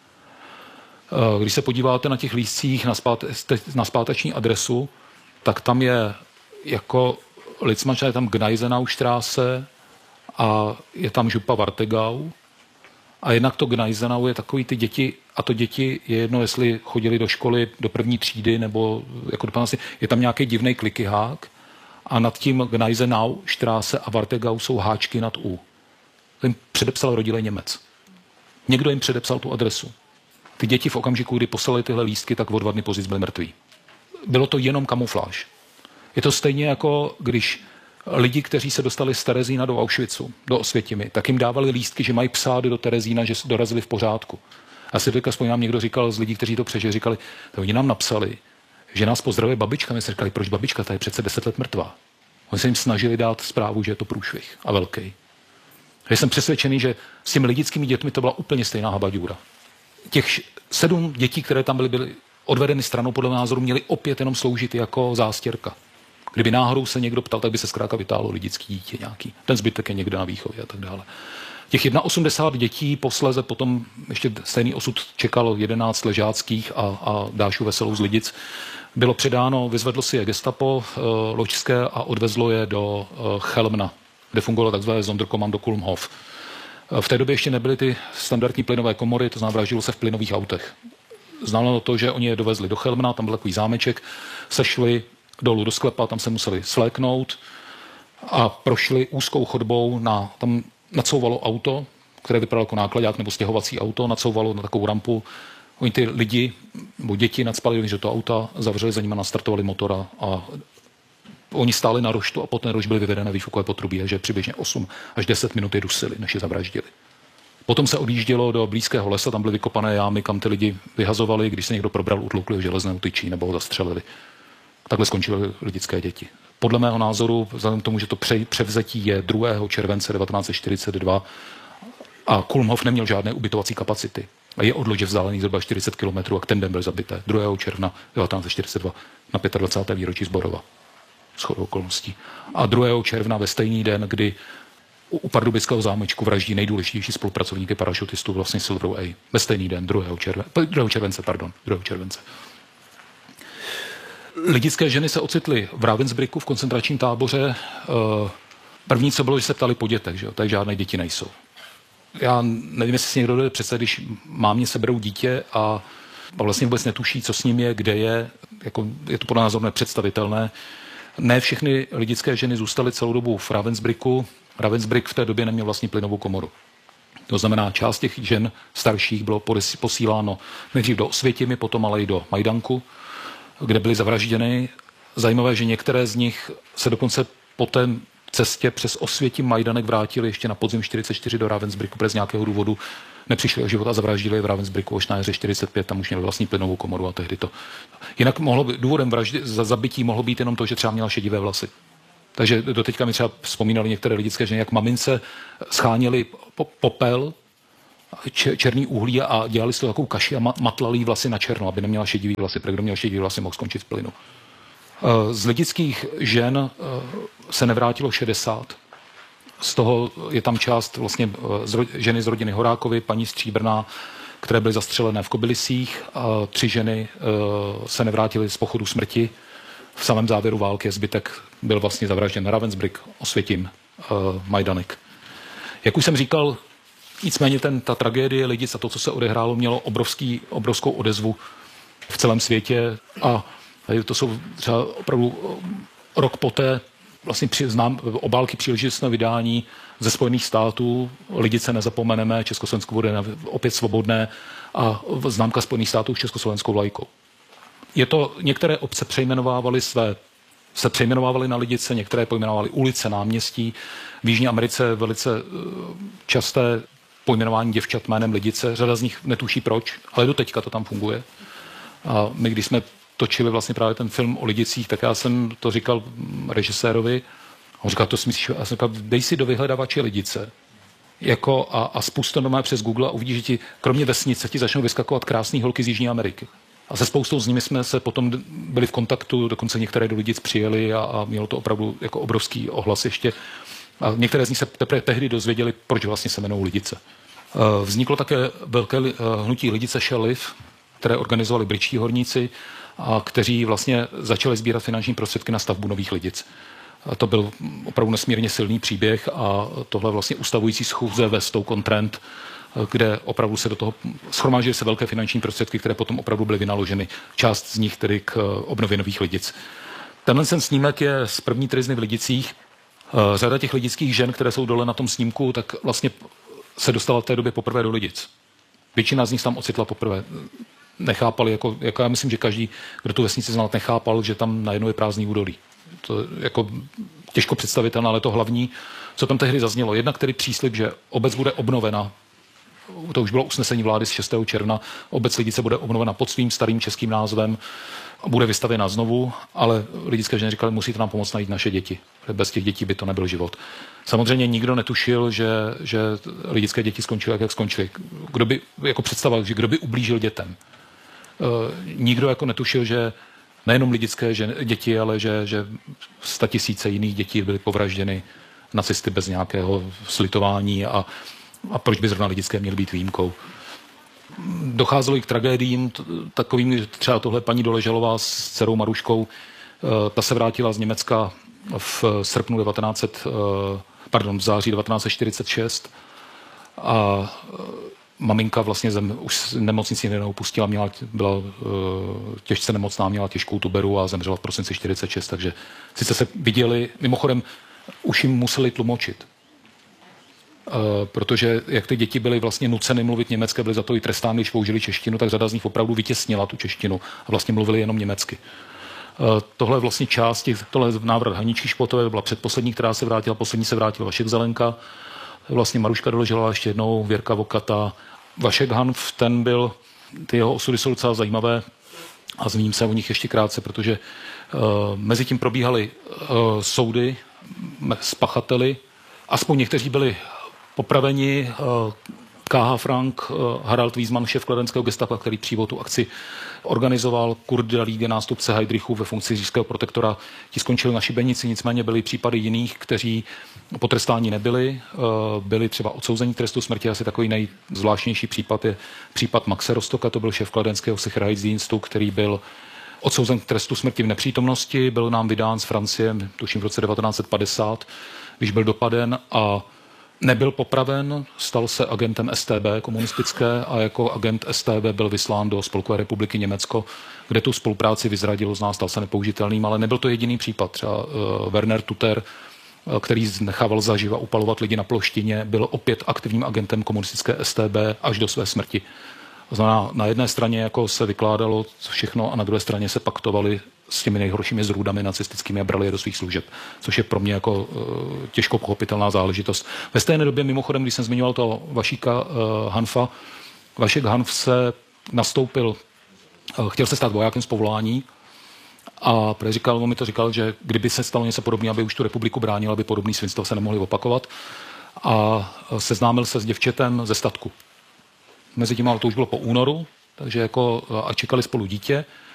Speaker 1: Když se podíváte na těch lístcích na, zpát, na zpáteční adresu, tak tam je jako Litzmann, je tam Gneisenaustraße a je tam župa Wartegau. A jednak to Gneisenau je takový ty děti, a to děti je jedno, jestli chodili do školy do první třídy, nebo jako do panácti, je tam nějaký divný klikyhák a nad tím Gneisenaustraße a Wartegau jsou háčky nad U. To jim předepsal rodilej Němec. Někdo jim předepsal tu adresu. Ty děti v okamžiku, kdy poslali tyhle lístky, tak o dva dny později byly mrtví. Bylo to jenom kamufláž. Je to stejně jako když lidi, kteří se dostali z Terezína do Auschwitzu, do Osvětimi, tak jim dávali lístky, že mají psát do Terezína, že dorazili v pořádku. A si teďka aspoň nám někdo říkal z lidí, kteří to přežili, říkali, to oni nám napsali, že nás pozdravuje babička. My jsme říkali, proč babička, ta je přece deset let mrtvá. Oni se jim snažili dát zprávu, že je to průšvih a velký. Já jsem přesvědčený, že s těmi lidickými dětmi to byla úplně stejná habaďůra. Těch sedm dětí, které tam byly, byly odvedeny stranou, podle názoru měly opět jenom sloužit jako zástěrka. Kdyby náhodou se někdo ptal, tak by se zkrátka vytáhlo lidický dítě nějaký. Ten zbytek je někde na výchově a tak dále. Těch osmdesát jedna dětí posléze potom ještě stejný osud čekalo jedenáct ležáckých a, a Dášu Veselou z Lidic. Bylo předáno, vyzvedlo si je gestapo e, loďské a odvezlo je do e, Chelmna, kde fungovalo takzvané Sonderkommando Kulmhof. E, v té době ještě nebyly ty standardní plynové komory, to znamená, vraždilo se v plynových autech. Znamenalo to, že oni je dovezli do Chelmna, tam byl takový zámeček, sešli dolů do sklepa, tam se museli sléknout a prošli úzkou chodbou, na, tam nacouvalo auto, které vypadalo jako nákladák nebo stěhovací auto, nacouvalo na takovou rampu. Oni ty lidi, nebo děti nadspali do toho auta, zavřeli za nimi, nastartovali motora a oni stáli na roštu a potom roš byly vyvedené výfukové potrubí, že přibližně osm až deset minut je dusili, než je zavraždili. Potom se odjíždělo do blízkého lesa, tam byly vykopané jámy, kam ty lidi vyhazovali, když se někdo probral, utloukli ho železné tyčí nebo ho zastřelili. Takhle skončily lidické děti. Podle mého názoru, vzhledem k tomu, že to převzetí je druhého července devatenáct set čtyřicet dva a Kulmhof neměl žádné ubytovací kapacity a je od Lodže vzdálený zhruba čtyřicet kilometrů a k ten den byl zabité druhého června devatenáct set čtyřicet dva na dvacátého pátého výročí Zborova. Shodou okolností. A druhého června ve stejný den, kdy u Pardubického zámečku vraždí nejdůležitější spolupracovníky parašutistů, vlastně Silver A. Ve stejný den, druhého července, pardon, druhého července. Lidické ženy se ocitly v Ravensbrücku v koncentračním táboře. První, co bylo, že se ptali po dětech, že jo? Tady žádné děti nejsou. Já nevím, jestli si někdo jde představit, když mámě seberou dítě a vlastně vůbec netuší, co s ním je, kde je, jako je to podle názoru nepředstavitelné. Ne všechny lidické ženy zůstaly celou dobu v Ravensbrücku. Ravensbrück v té době neměl vlastní plynovou komoru. To znamená, část těch žen starších bylo posíláno nejdřív do Osvětimi, potom ale i do Majdanku, kde byly zavražděny. Zajímavé, že některé z nich se dokonce po té cestě přes Osvětim Majdanek vrátili ještě na podzim čtyřicet čtyři do Ravensbrücku, protože z nějakého důvodu nepřišli o život a zavraždili v Ravensbrücku až na jaře čtyřicet pět, tam už měli vlastní plynovou komoru a tehdy to. Jinak mohlo být, důvodem vraždy, za zabití mohlo být jenom to, že třeba měla šedivé vlasy. Takže doteďka mi třeba vzpomínali některé lidické ženy, jak mamince scháněli popel, černý uhlí a dělali si to takovou kaši a matlali jí vlasy na černo, aby neměla šedivý vlasy, protože kdo měl šedivý vlasy, mohl skončit v plynu. Z lidických žen se nevrátilo šedesát. Z toho je tam část vlastně ženy z rodiny Horákovy, paní Stříbrná, které byly zastřelené v Kobylisích. A tři ženy se nevrátily z pochodu smrti. V samém závěru války zbytek byl vlastně zavražděn Ravensbrück, Osvětim, Majdanek. Jak už jsem říkal, nicméně ten, ta tragédie Lidic a to, co se odehrálo, mělo obrovský, obrovskou odezvu v celém světě a to jsou třeba opravdu rok poté vlastně znám obálky příležitostného vydání ze Spojených států. Lidice nezapomeneme, Československo bude opět svobodné a známka Spojených států s československou vlajkou. Je to, některé obce přejmenovávaly své, se přejmenovávaly na Lidice, některé pojmenovávaly ulice, náměstí. V Jižní Americe je velice časté pojmenování děvčat jménem Lidice. Řada z nich netuší proč, ale do teďka to tam funguje. A my, když jsme točili vlastně právě ten film o Lidicích, tak já jsem to říkal režisérovi. On říkal, to smíš, já jsem říkal, dej si do vyhledávače Lidice. Jako a, a spust to doma přes Google a uvidíš, že ti, kromě vesnice, ti začnou vyskakovat krásné holky z Jižní Ameriky. A se spoustou z nimi jsme se potom byli v kontaktu, dokonce některé do Lidic přijeli a, a mělo to opravdu jako obrovský ohlas ještě. A některé z nich se teprve tehdy dozvěděli, proč vlastně se jmenují Lidice. Vzniklo také velké hnutí Lidice Shall Live, které organizovali britští horníci a kteří vlastně začali sbírat finanční prostředky na stavbu nových Lidic. A to byl opravdu nesmírně silný příběh a tohle vlastně ustavující schůze ve Stoke-on-Trent, kde opravdu se do toho shromáždily se velké finanční prostředky, které potom opravdu byly vynaloženy. Část z nich tedy k obnově nových Lidic. Tenhle ten snímek je z první tryzny v Lidicích. Řada těch lidických žen, které jsou dole na tom snímku, tak vlastně se dostala v té době poprvé do Lidic. Většina z nich tam ocitla poprvé. Nechápali, jako, jako já myslím, že každý, kdo tu vesnici znal, nechápal, že tam najednou je prázdný údolí. To je jako těžko představitelné, ale to hlavní, co tam tehdy zaznělo. Jednak tedy příslib, že obec bude obnovena. To už bylo usnesení vlády z šestého června. Obec Lidice bude obnovena pod svým starým českým názvem a bude vystavěna znovu, ale lidické ženy říkali, musíte nám pomoct najít naše děti. Bez těch dětí by to nebyl život. Samozřejmě nikdo netušil, že, že lidické děti skončily, jak, jak skončily. Kdo by jako představoval, že kdo by ublížil dětem. E, nikdo jako netušil, že nejenom lidické ženy, děti, ale že, že statisíce jiných dětí byly povražděny nacisty bez nějakého slitování a, a proč by zrovna lidické měly být výjimkou. Docházelo i k tragédiím, takovým, třeba tohle paní Doležalová s dcerou Maruškou, ta se vrátila z Německa v srpnu devatenáct set, pardon, v září devatenáct set čtyřicet šest a maminka vlastně zem, už nemocnici neopustila, měla, byla těžce nemocná, měla těžkou tuberu a zemřela v prosinci čtyřicet šest, takže sice se viděli, mimochodem už jim museli tlumočit. Uh, protože jak ty děti byly vlastně nuceny mluvit německy, byly za to i trestány, když použili češtinu, tak řada z nich opravdu vytěsnila tu češtinu a vlastně mluvili jenom německy. Uh, tohle je vlastně část, tohle je návrat Haničky Špotové, byla předposlední, která se vrátila, poslední se vrátila Vašek Zelenka, vlastně Maruška Doležalová ještě jednou, Věrka Vokata. Vašek Hanf, ten byl, ty jeho osudy jsou docela zajímavé a zmíním se o nich ještě krátce, protože uh, mezi tím probíhaly uh, soudy s pachateli, aspoň někteří byli popraveni. K H. Frank, Harald Wiesmann, šéf kladenského gestapa, který přímo tu akci organizoval, Kurt de Liege, nástupce Heydrichu ve funkci říšského protektora, ti skončili na šibenici, nicméně byly případy jiných, kteří potrestáni nebyli, byli třeba odsouzení k trestu smrti. Asi takový nejzvláštnější případ je případ Maxe Rostoka, to byl šéf kladenského Sicherheitsdienstu, který byl odsouzen k trestu smrti v nepřítomnosti, byl nám vydán z Francie, tuším v roce devatenáct set padesát, když byl dopaden a Nebyl popraven, stal se agentem S T B komunistické a jako agent S T B byl vyslán do Spolkové republiky Německo, kde tu spolupráci vyzradil z nás, stal se nepoužitelným, ale nebyl to jediný případ. Třeba uh, Werner Tuter, uh, který nechával zaživa upalovat lidi na ploštině, byl opět aktivním agentem komunistické S T B až do své smrti. To znamená, na jedné straně jako se vykládalo všechno a na druhé straně se paktovali s těmi nejhoršími zrůdami nacistickými a brali je do svých služeb, což je pro mě jako uh, těžko pochopitelná záležitost. Ve stejné době, mimochodem, když jsem zmiňoval to Vašíka uh, Hanfa, Vašek Hanf se nastoupil, uh, chtěl se stát vojákem z povolání a říkal, on mi to říkal, že kdyby se stalo něco podobného, aby už tu republiku bránil, aby podobný svinstva se nemohly opakovat, a seznámil se s děvčetem ze statku. Mezi tím, ale to už bylo po únoru, takže jako a čekali spolu dítě.